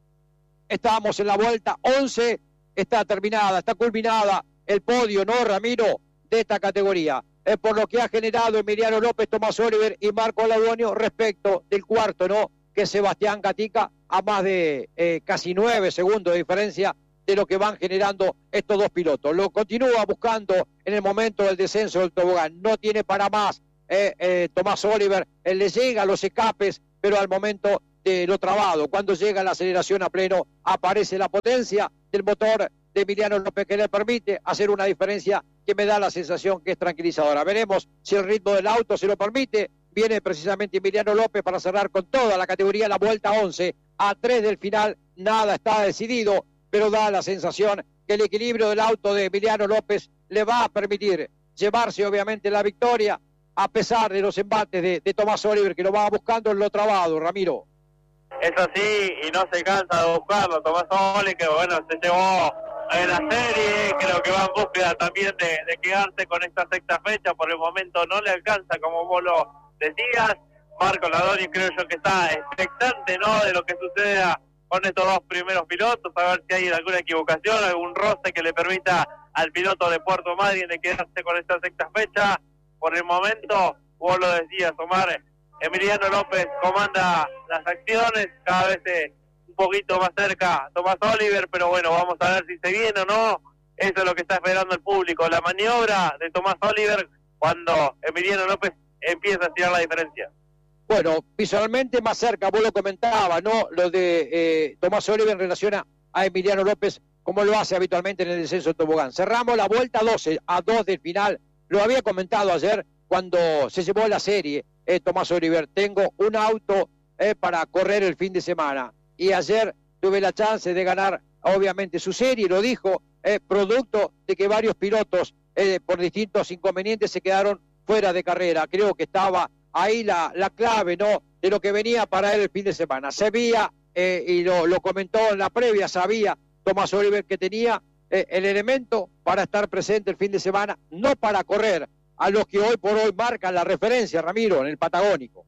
Estamos en la vuelta once, está terminada, está culminada el podio, ¿no, Ramiro?, de esta categoría. Es por lo que ha generado Emiliano López, Tomás Oliver y Marco Laudonio respecto del cuarto, ¿no?, que es Sebastián Gatica, a más de eh, casi nueve segundos de diferencia de lo que van generando estos dos pilotos. Lo continúa buscando en el momento del descenso del tobogán. No tiene para más eh, eh, Tomás Oliver. Él le llega a los escapes, pero al momento de lo trabado, cuando llega la aceleración a pleno, aparece la potencia del motor de Emiliano López que le permite hacer una diferencia que me da la sensación que es tranquilizadora. Veremos si el ritmo del auto se lo permite. Viene precisamente Emiliano López para cerrar con toda la categoría la vuelta once. A tres del final, nada está decidido, pero da la sensación que el equilibrio del auto de Emiliano López le va a permitir llevarse obviamente la victoria, a pesar de los embates de, de Tomás Oliver, que lo va buscando en lo trabado, Ramiro. Es así, y no se cansa de buscarlo Tomás Oliver, que bueno, se llevó en la serie, creo que va en búsqueda también de, de quedarse con esta sexta fecha. Por el momento no le alcanza, como vos lo decías. Marco Laudonio creo yo que está expectante, ¿no?, de lo que suceda con estos dos primeros pilotos, a ver si hay alguna equivocación, algún roce que le permita al piloto de Puerto Madryn de quedarse con esta sexta fecha. Por el momento, vos lo decías, Omar, Emiliano López comanda las acciones, cada vez eh, un poquito más cerca Tomás Oliver, pero bueno, vamos a ver si se viene o no. Eso es lo que está esperando el público, la maniobra de Tomás Oliver cuando Emiliano López empieza a tirar la diferencia. Bueno, visualmente más cerca, vos lo comentabas, ¿no?, lo de eh, Tomás Oliver en relación a, a Emiliano López, como lo hace habitualmente en el descenso de tobogán. Cerramos la vuelta doce, a dos del final. Lo había comentado ayer cuando se llevó la serie, eh, Tomás Oliver. Tengo un auto eh, para correr el fin de semana. Y ayer tuve la chance de ganar, obviamente, su serie, lo dijo, eh, producto de que varios pilotos, eh, por distintos inconvenientes, se quedaron fuera de carrera. Creo que estaba ahí la, la clave, ¿no?, de lo que venía para él el fin de semana. Sabía, eh, y lo, lo comentó en la previa, sabía Tomás Oliver que tenía eh, el elemento para estar presente el fin de semana, no para correr a los que hoy por hoy marcan la referencia, Ramiro, en el Patagónico.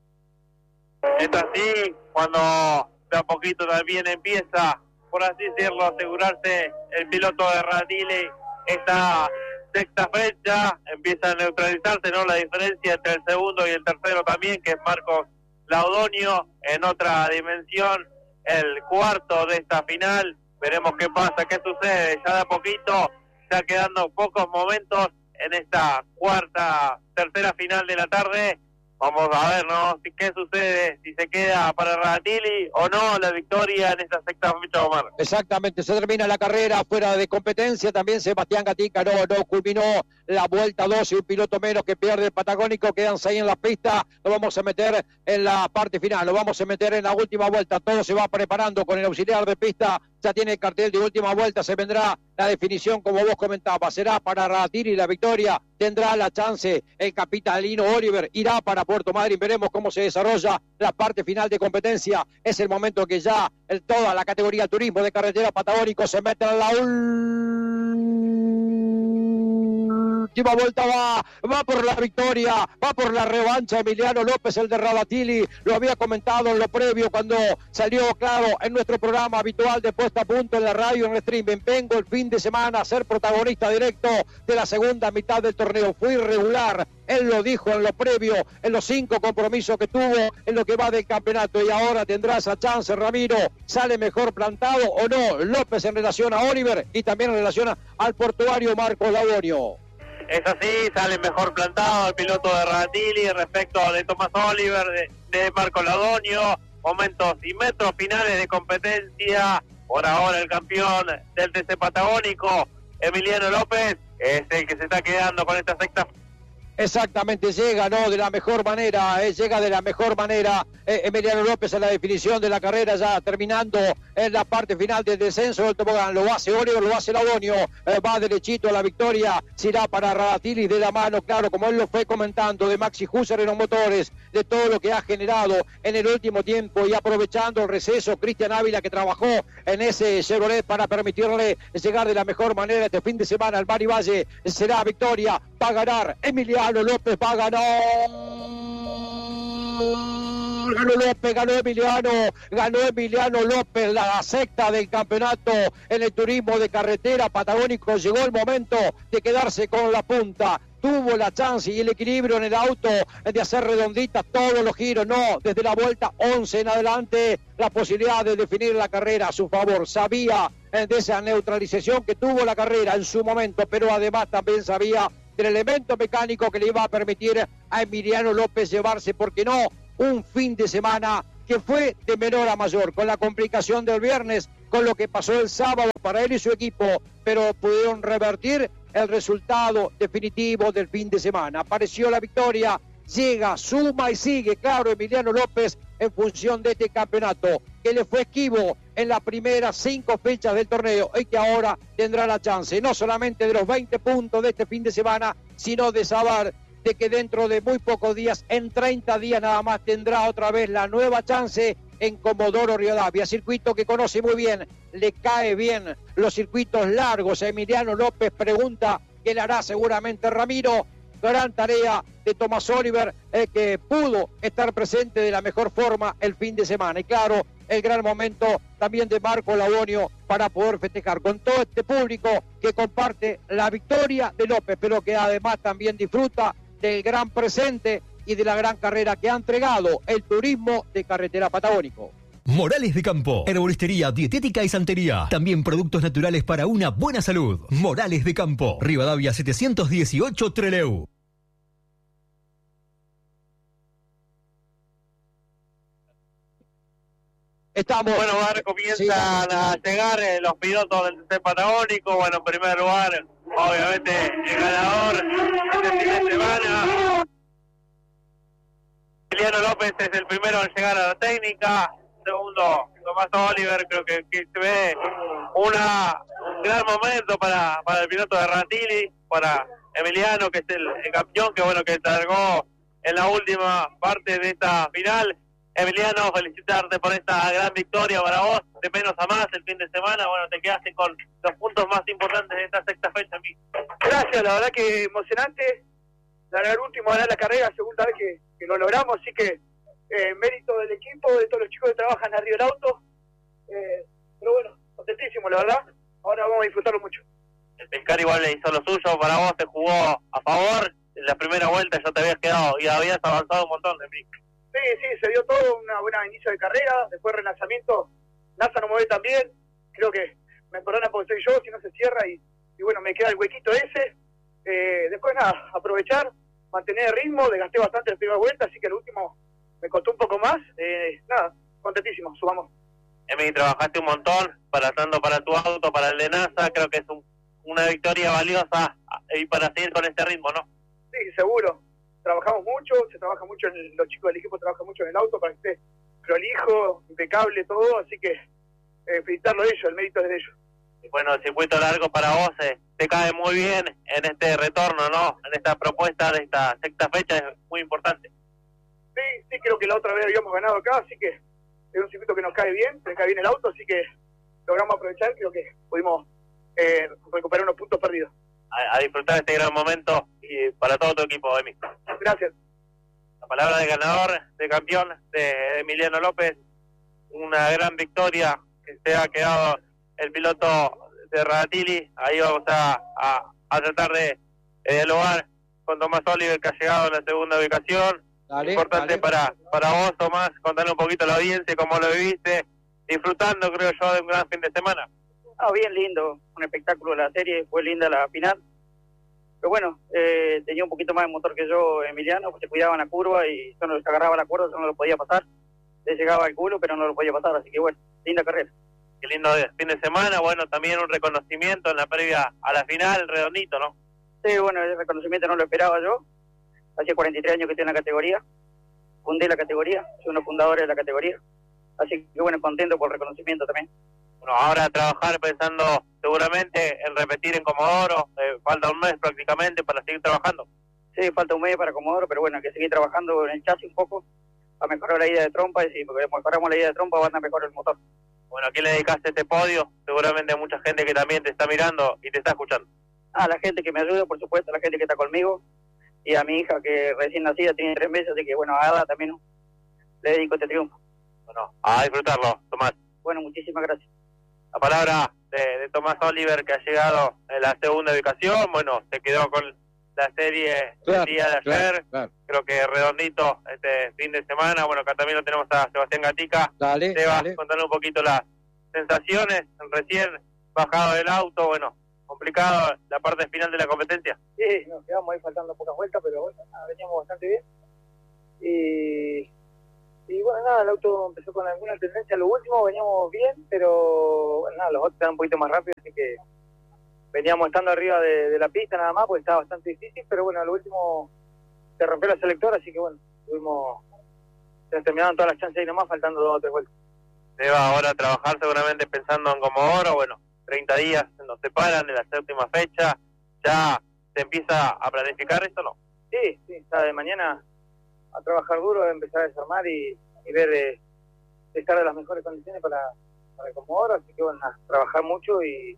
Es así, cuando de a poquito también empieza, por así decirlo, asegurarse el piloto de Radatili esta sexta fecha, empieza a neutralizarse, ¿no?, la diferencia entre el segundo y el tercero también, que es Marcos Laudonio, en otra dimensión, el cuarto de esta final. Veremos qué pasa, qué sucede, ya de a poquito, ya quedando pocos momentos en esta cuarta, tercera final de la tarde. Vamos a ver, ¿no?, si qué sucede, si se queda para Radatili o no la victoria en esta sexta fecha, Omar. Exactamente, se termina la carrera fuera de competencia. También Sebastián Gatica no, no culminó la vuelta doce, un piloto menos que pierde el Patagónico. Quedan seis en la pista, lo vamos a meter en la parte final, lo vamos a meter en la última vuelta. Todo se va preparando con el auxiliar de pista, ya tiene el cartel de última vuelta, se vendrá la definición, como vos comentabas, será para Radatili la victoria, tendrá la chance el capitalino Oliver, irá para Puerto Madryn. Veremos cómo se desarrolla la parte final de competencia. Es el momento que ya el, toda la categoría turismo de carretera patagónico se mete en la última vuelta, va, va por la victoria, va por la revancha Emiliano López, el de Radatili. Lo había comentado en lo previo cuando salió, claro, en nuestro programa habitual de Puesta a Punto en la radio, en streaming. Vengo el fin de semana a ser protagonista directo de la segunda mitad del torneo. Fui irregular, él lo dijo en lo previo, en los cinco compromisos que tuvo en lo que va del campeonato, y ahora tendrá esa chance. Ramiro, ¿sale mejor plantado o no López en relación a Oliver y también en relación al portuario Marco Laudonio? Es así, sale mejor plantado el piloto de Radatili respecto de Tomás Oliver, de, de Marco Laudonio. Momentos y metros finales de competencia. Por ahora el campeón del T C Patagónico, Emiliano López, es el que se está quedando con esta sexta Exactamente, llega, ¿no? De la mejor manera, eh, llega de la mejor manera eh, Emiliano López a la definición de la carrera, ya terminando en la parte final del descenso del tobogán. Lo hace Oliver, lo hace Laudonio, eh, va derechito a la victoria, se irá para Radatili de la mano, claro, como él lo fue comentando, de Maxi Husser en los motores, de todo lo que ha generado en el último tiempo y aprovechando el receso, Cristian Ávila que trabajó en ese Chevrolet para permitirle llegar de la mejor manera este fin de semana al Bari Valle. Será victoria, va a ganar Emiliano López, va a ganar. Ganó López, ganó Emiliano, ganó Emiliano López, la sexta del campeonato en el turismo de carretera patagónico. Llegó el momento de quedarse con la punta. Tuvo la chance y el equilibrio en el auto de hacer redonditas todos los giros, no, desde la vuelta once en adelante, la posibilidad de definir la carrera a su favor. Sabía de esa neutralización que tuvo la carrera en su momento, pero además también sabía del elemento mecánico que le iba a permitir a Emiliano López llevarse, porque no, un fin de semana que fue de menor a mayor, con la complicación del viernes, con lo que pasó el sábado para él y su equipo, pero pudieron revertir el resultado definitivo del fin de semana. Apareció la victoria, llega, suma y sigue, claro, Emiliano López en función de este campeonato, que le fue esquivo en las primeras cinco fechas del torneo y que ahora tendrá la chance, no solamente de los veinte puntos de este fin de semana, sino de saber de que dentro de muy pocos días, en treinta días nada más, tendrá otra vez la nueva chance en Comodoro Rivadavia, circuito que conoce muy bien, le cae bien los circuitos largos. Emiliano López pregunta qué le hará seguramente Ramiro. Gran tarea de Tomás Oliver, eh, que pudo estar presente de la mejor forma el fin de semana. Y claro, el gran momento también de Marco Laudonio para poder festejar con todo este público que comparte la victoria de López, pero que además también disfruta del gran presente y de la gran carrera que ha entregado el turismo de carretera patagónico. Morales de Campo, herboristería, dietética y santería. También productos naturales para una buena salud. Morales de Campo, Rivadavia setecientos dieciocho Trelew. Estamos. Bueno, ahora comienzan sí, a llegar eh, los pilotos del T C Patagónico. Bueno, en primer lugar, obviamente, el ganador este fin de semana. Emiliano López es el primero en llegar a la técnica. Segundo, Tomás Oliver. Creo que, que se ve una, un gran momento para, para el piloto de Radatili, para Emiliano, que es el, el campeón, que bueno, que largó en la última parte de esta final. Emiliano, felicitarte por esta gran victoria para vos, de menos a más el fin de semana. Bueno, te quedaste con los puntos más importantes de esta sexta fecha. Gracias, la verdad que emocionante. Largar último, ganar la carrera, segunda vez que, que lo logramos, así que eh, mérito del equipo, de todos los chicos que trabajan arriba del auto. Eh, pero bueno, contentísimo, la verdad. Ahora vamos a disfrutarlo mucho. El Pescar igual le hizo lo suyo para vos, te jugó a favor. En la primera vuelta ya te habías quedado y habías avanzado un montón de mí. Sí, sí, se dio todo, una buena inicio de carrera, después relanzamiento, NASA no mueve tan bien, creo que me perdona porque soy yo, si no se cierra y, y bueno, me queda el huequito ese. Eh, después nada, aprovechar, mantener el ritmo, desgasté bastante la primera vuelta, así que el último me costó un poco más. Eh, nada, contentísimo, subamos. Emi, trabajaste un montón, para tanto para tu auto, para el de NASA, creo que es un, una victoria valiosa y para seguir con este ritmo, ¿no? Sí, seguro. Trabajamos mucho, se trabaja mucho, en el, los chicos del equipo trabajan mucho en el auto para que esté prolijo, impecable, todo, así que eh, felicitarlo a ellos, el mérito es de ellos. Y bueno, el circuito largo para vos eh, te cae muy bien en este retorno, ¿no? En esta propuesta de esta sexta fecha es muy importante. Sí, sí, creo que la otra vez habíamos ganado acá, así que es un circuito que nos cae bien, nos cae bien el auto, así que logramos aprovechar, creo que pudimos eh, recuperar unos puntos perdidos. A, a disfrutar este gran momento y para todo tu equipo, Emi. Gracias. La palabra del ganador, de campeón, de Emiliano López, una gran victoria que se ha quedado el piloto de Radatili. Ahí vamos a, a, a tratar de, de dialogar con Tomás Oliver, que ha llegado en la segunda ubicación. Dale, Importante dale. para para vos, Tomás, contarle un poquito a la audiencia cómo lo viviste, disfrutando, creo yo, de un gran fin de semana. Ah, bien lindo, un espectáculo la serie, fue linda la final. Pero bueno, eh, tenía un poquito más de motor que yo, Emiliano, pues se cuidaba en la curva y yo no les agarraba la cuerda, yo no lo podía pasar. Le llegaba al culo, pero no lo podía pasar, así que bueno, linda carrera. Qué lindo fin de semana, bueno, también un reconocimiento en la previa a la final, redondito, ¿no? Sí, bueno, el reconocimiento no lo esperaba yo, hace cuarenta y tres años que estoy en la categoría, fundé la categoría, soy uno de los fundadores de la categoría, así que bueno, contento por el reconocimiento también. Bueno, ahora trabajar pensando seguramente en repetir en Comodoro, eh, falta un mes prácticamente para seguir trabajando. Sí, falta un mes para Comodoro, pero bueno, hay que seguir trabajando en el chasis un poco, a mejorar la ida de trompa, y si mejoramos la ida de trompa va a andar mejor el motor. Bueno, ¿a quién le dedicaste este podio? Seguramente hay mucha gente que también te está mirando y te está escuchando. A la gente que me ayuda, por supuesto, a la gente que está conmigo, y a mi hija que recién nacida, tiene tres meses, así que bueno, a Ada también le dedico este triunfo. Bueno, a disfrutarlo, Tomás. Bueno, muchísimas gracias. La palabra de, de Tomás Oliver, que ha llegado en la segunda ubicación, bueno, se quedó con la serie Claro, el día de claro, ayer, claro. creo que redondito este fin de semana. Bueno, acá también lo tenemos a Sebastián Gatica. Dale, Seba, dale. contanos un poquito las sensaciones, recién bajado del auto, bueno, complicado la parte final de la competencia. Sí, nos quedamos ahí faltando pocas vueltas, pero bueno, nada, veníamos bastante bien. Y, y bueno, nada, el auto empezó con alguna tendencia a lo último, veníamos bien, pero bueno, nada, los otros estaban un poquito más rápidos, así que veníamos estando arriba de, de la pista nada más, porque estaba bastante difícil, pero bueno, a lo último se rompió la selectora, así que bueno, tuvimos, se terminaron todas las chances ahí nomás, faltando dos o tres vueltas. Seba, ahora a trabajar seguramente pensando en Comodoro, bueno, treinta días nos separan de la séptima fecha, ¿ya se empieza a planificar esto o no? Sí, sí, está de mañana a trabajar duro, a empezar a desarmar y, y ver eh, estar en las mejores condiciones para, para el Comodoro, así que bueno, a trabajar mucho y,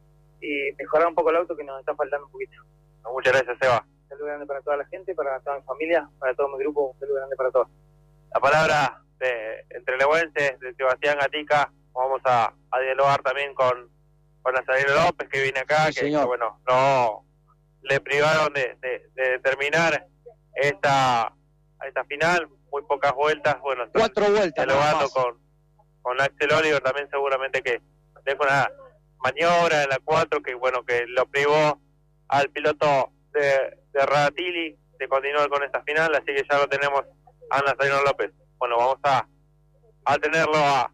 y mejorar un poco el auto que nos está faltando un poquito. Muchas gracias, Seba. Un saludo grande para toda la gente, para toda mi familia, para todo mi grupo, un saludo grande para todos. La palabra de entre leguenses, de Sebastián Gatica, vamos a, a dialogar también con, con Nazareno López, que viene acá, Sí, que, que bueno, no le privaron de, de, de terminar esta esta final, muy pocas vueltas, bueno, Cuatro vueltas. nada dialogando más. con, con Axel Oliver también seguramente que deja una maniobra en la cuatro que bueno, que lo privó al piloto de, de Radatili de continuar con esta final, así que ya lo tenemos a Nazareno López. Bueno, vamos a, a tenerlo a,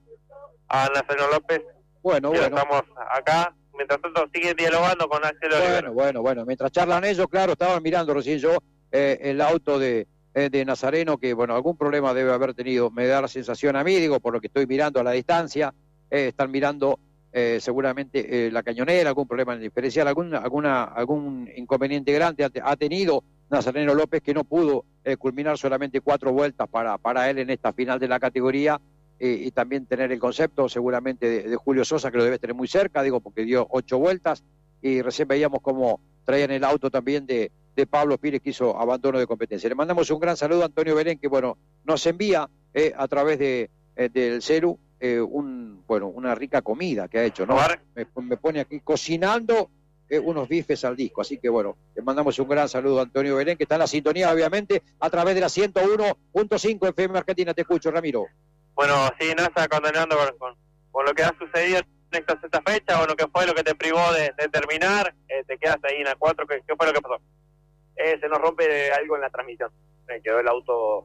a Nazareno López. Bueno, Ya bueno. estamos acá. Mientras tanto siguen dialogando con Axel Oliver. Bueno, bueno, bueno. Mientras charlan ellos, claro, estaban mirando recién yo eh, el auto de, eh, de Nazareno, que bueno, algún problema debe haber tenido. Me da la sensación a mí, digo, por lo que estoy mirando a la distancia, eh, están mirando eh, seguramente eh, la cañonera, algún problema en el diferencial, algún, alguna, algún inconveniente grande ha, ha tenido Nazareno López, que no pudo eh, culminar solamente cuatro vueltas para, para él en esta final de la categoría. Eh, y también tener el concepto seguramente de, de Julio Sosa, que lo debe tener muy cerca, digo, porque dio ocho vueltas, y recién veíamos cómo traían el auto también de, de Pablo Pires, que hizo abandono de competencia. Le mandamos un gran saludo a Antonio Belén, que bueno, nos envía eh, a través de eh, del celu eh, un bueno una rica comida que ha hecho, ¿no? Me, me pone aquí cocinando eh, unos bifes al disco, así que bueno, le mandamos un gran saludo a Antonio Belén, que está en la sintonía, obviamente, a través de la ciento uno punto cinco F M Argentina. Te escucho, Ramiro. Bueno, sí, NASA, continuando con, con, con lo que ha sucedido en esta sexta fecha, bueno, ¿qué fue lo que te privó de, de terminar? Eh, te quedaste ahí en la cuatro, ¿qué, ¿qué fue lo que pasó? Eh, se nos rompe algo en la transmisión. Me quedó el auto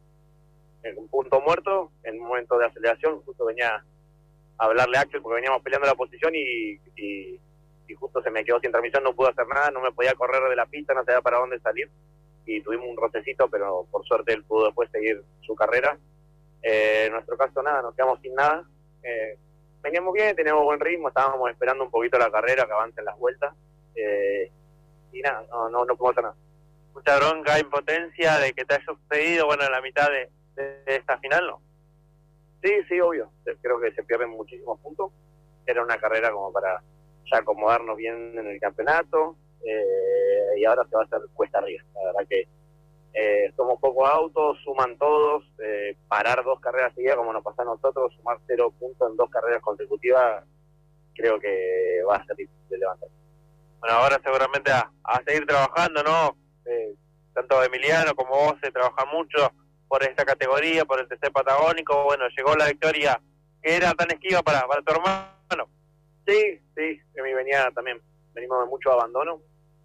en un punto muerto, en un momento de aceleración, justo venía a hablarle a Axel porque veníamos peleando la posición y, y, y justo se me quedó sin transmisión, no pude hacer nada, no me podía correr de la pista, no sabía para dónde salir y tuvimos un rocecito, pero por suerte él pudo después seguir su carrera. Eh, en nuestro caso nada, nos quedamos sin nada. Eh, veníamos bien, teníamos buen ritmo, estábamos esperando un poquito la carrera, que avancen las vueltas. Eh, y nada, no, no, no podemos hacer nada. Mucha bronca, impotencia de que te haya sucedido, bueno, en la mitad de, de, de esta final, ¿no? Sí, sí, obvio. Creo que se pierden muchísimos puntos. Era una carrera como para ya acomodarnos bien en el campeonato. Eh, y ahora se va a hacer cuesta arriba. La verdad que Eh, somos pocos autos, suman todos, eh, parar dos carreras seguidas como nos pasa a nosotros, sumar cero puntos en dos carreras consecutivas, creo que va a ser difícil de levantar. Bueno, ahora seguramente a, a seguir trabajando, ¿no? Eh, tanto Emiliano como vos se trabaja mucho por esta categoría, por el T C Patagónico. Bueno, llegó la victoria que era tan esquiva para, para tu hermano. Sí, sí, que me venía también, venimos de mucho abandono.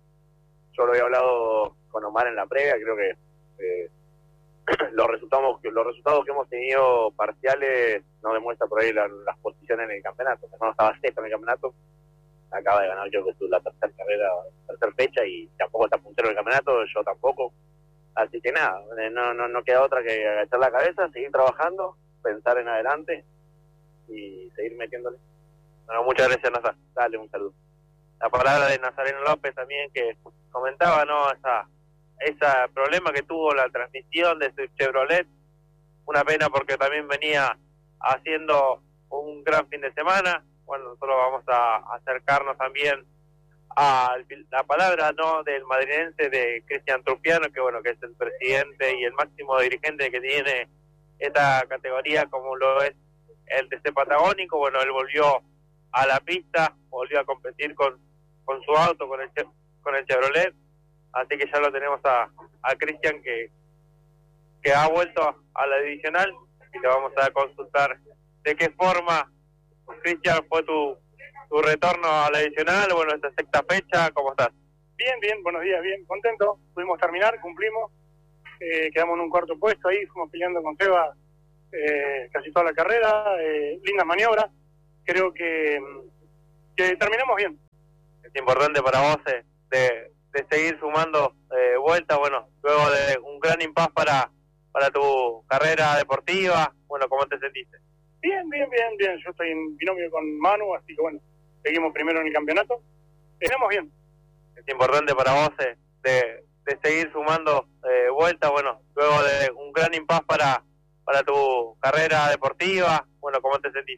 Yo lo había hablado con Omar en la previa, creo que eh, los resultados los resultados que hemos tenido parciales nos demuestran por ahí la, las posiciones en el campeonato. Mi hermano estaba sexto en el campeonato, acaba de ganar yo que es la tercera carrera, tercera fecha y tampoco está puntero en el campeonato, yo tampoco. Así que nada, eh, no, no, no queda otra que agachar la cabeza, seguir trabajando, pensar en adelante y seguir metiéndole. Bueno, muchas gracias, Nazar. Dale, un saludo. La palabra de Nazareno López también, que comentaba, ¿no? Esa, ese problema que tuvo la transmisión de su Chevrolet. Una pena porque también venía haciendo un gran fin de semana. Bueno, nosotros vamos a acercarnos también a la palabra, ¿no?, del madrinense de Cristian Trupiano, que bueno, que es el presidente y el máximo dirigente que tiene esta categoría, como lo es el T C Patagónico. Bueno, él volvió a la pista, volvió a competir con, con su auto, con el con el Chevrolet, así que ya lo tenemos a, a Cristian que, que ha vuelto a la divisional, y le vamos a consultar de qué forma, Cristian, fue tu tu retorno a la adicional, bueno, esta sexta fecha, ¿cómo estás? Bien, bien, buenos días, bien, contento, pudimos terminar, cumplimos, eh, quedamos en un cuarto puesto ahí, fuimos peleando con Seba eh, casi toda la carrera, eh, lindas maniobras, creo que, que terminamos bien. Es importante para vos eh, de, de seguir sumando eh, vueltas, bueno, luego de un gran impas para, para tu carrera deportiva, bueno, ¿cómo te sentiste? Bien, bien, bien, bien, yo estoy en binomio con Manu, así que bueno, seguimos primero en el campeonato, tenemos bien. Es importante para vos eh, de, de seguir sumando eh, vueltas, bueno, luego de un gran impas para, para tu carrera deportiva, bueno, ¿cómo te sentís?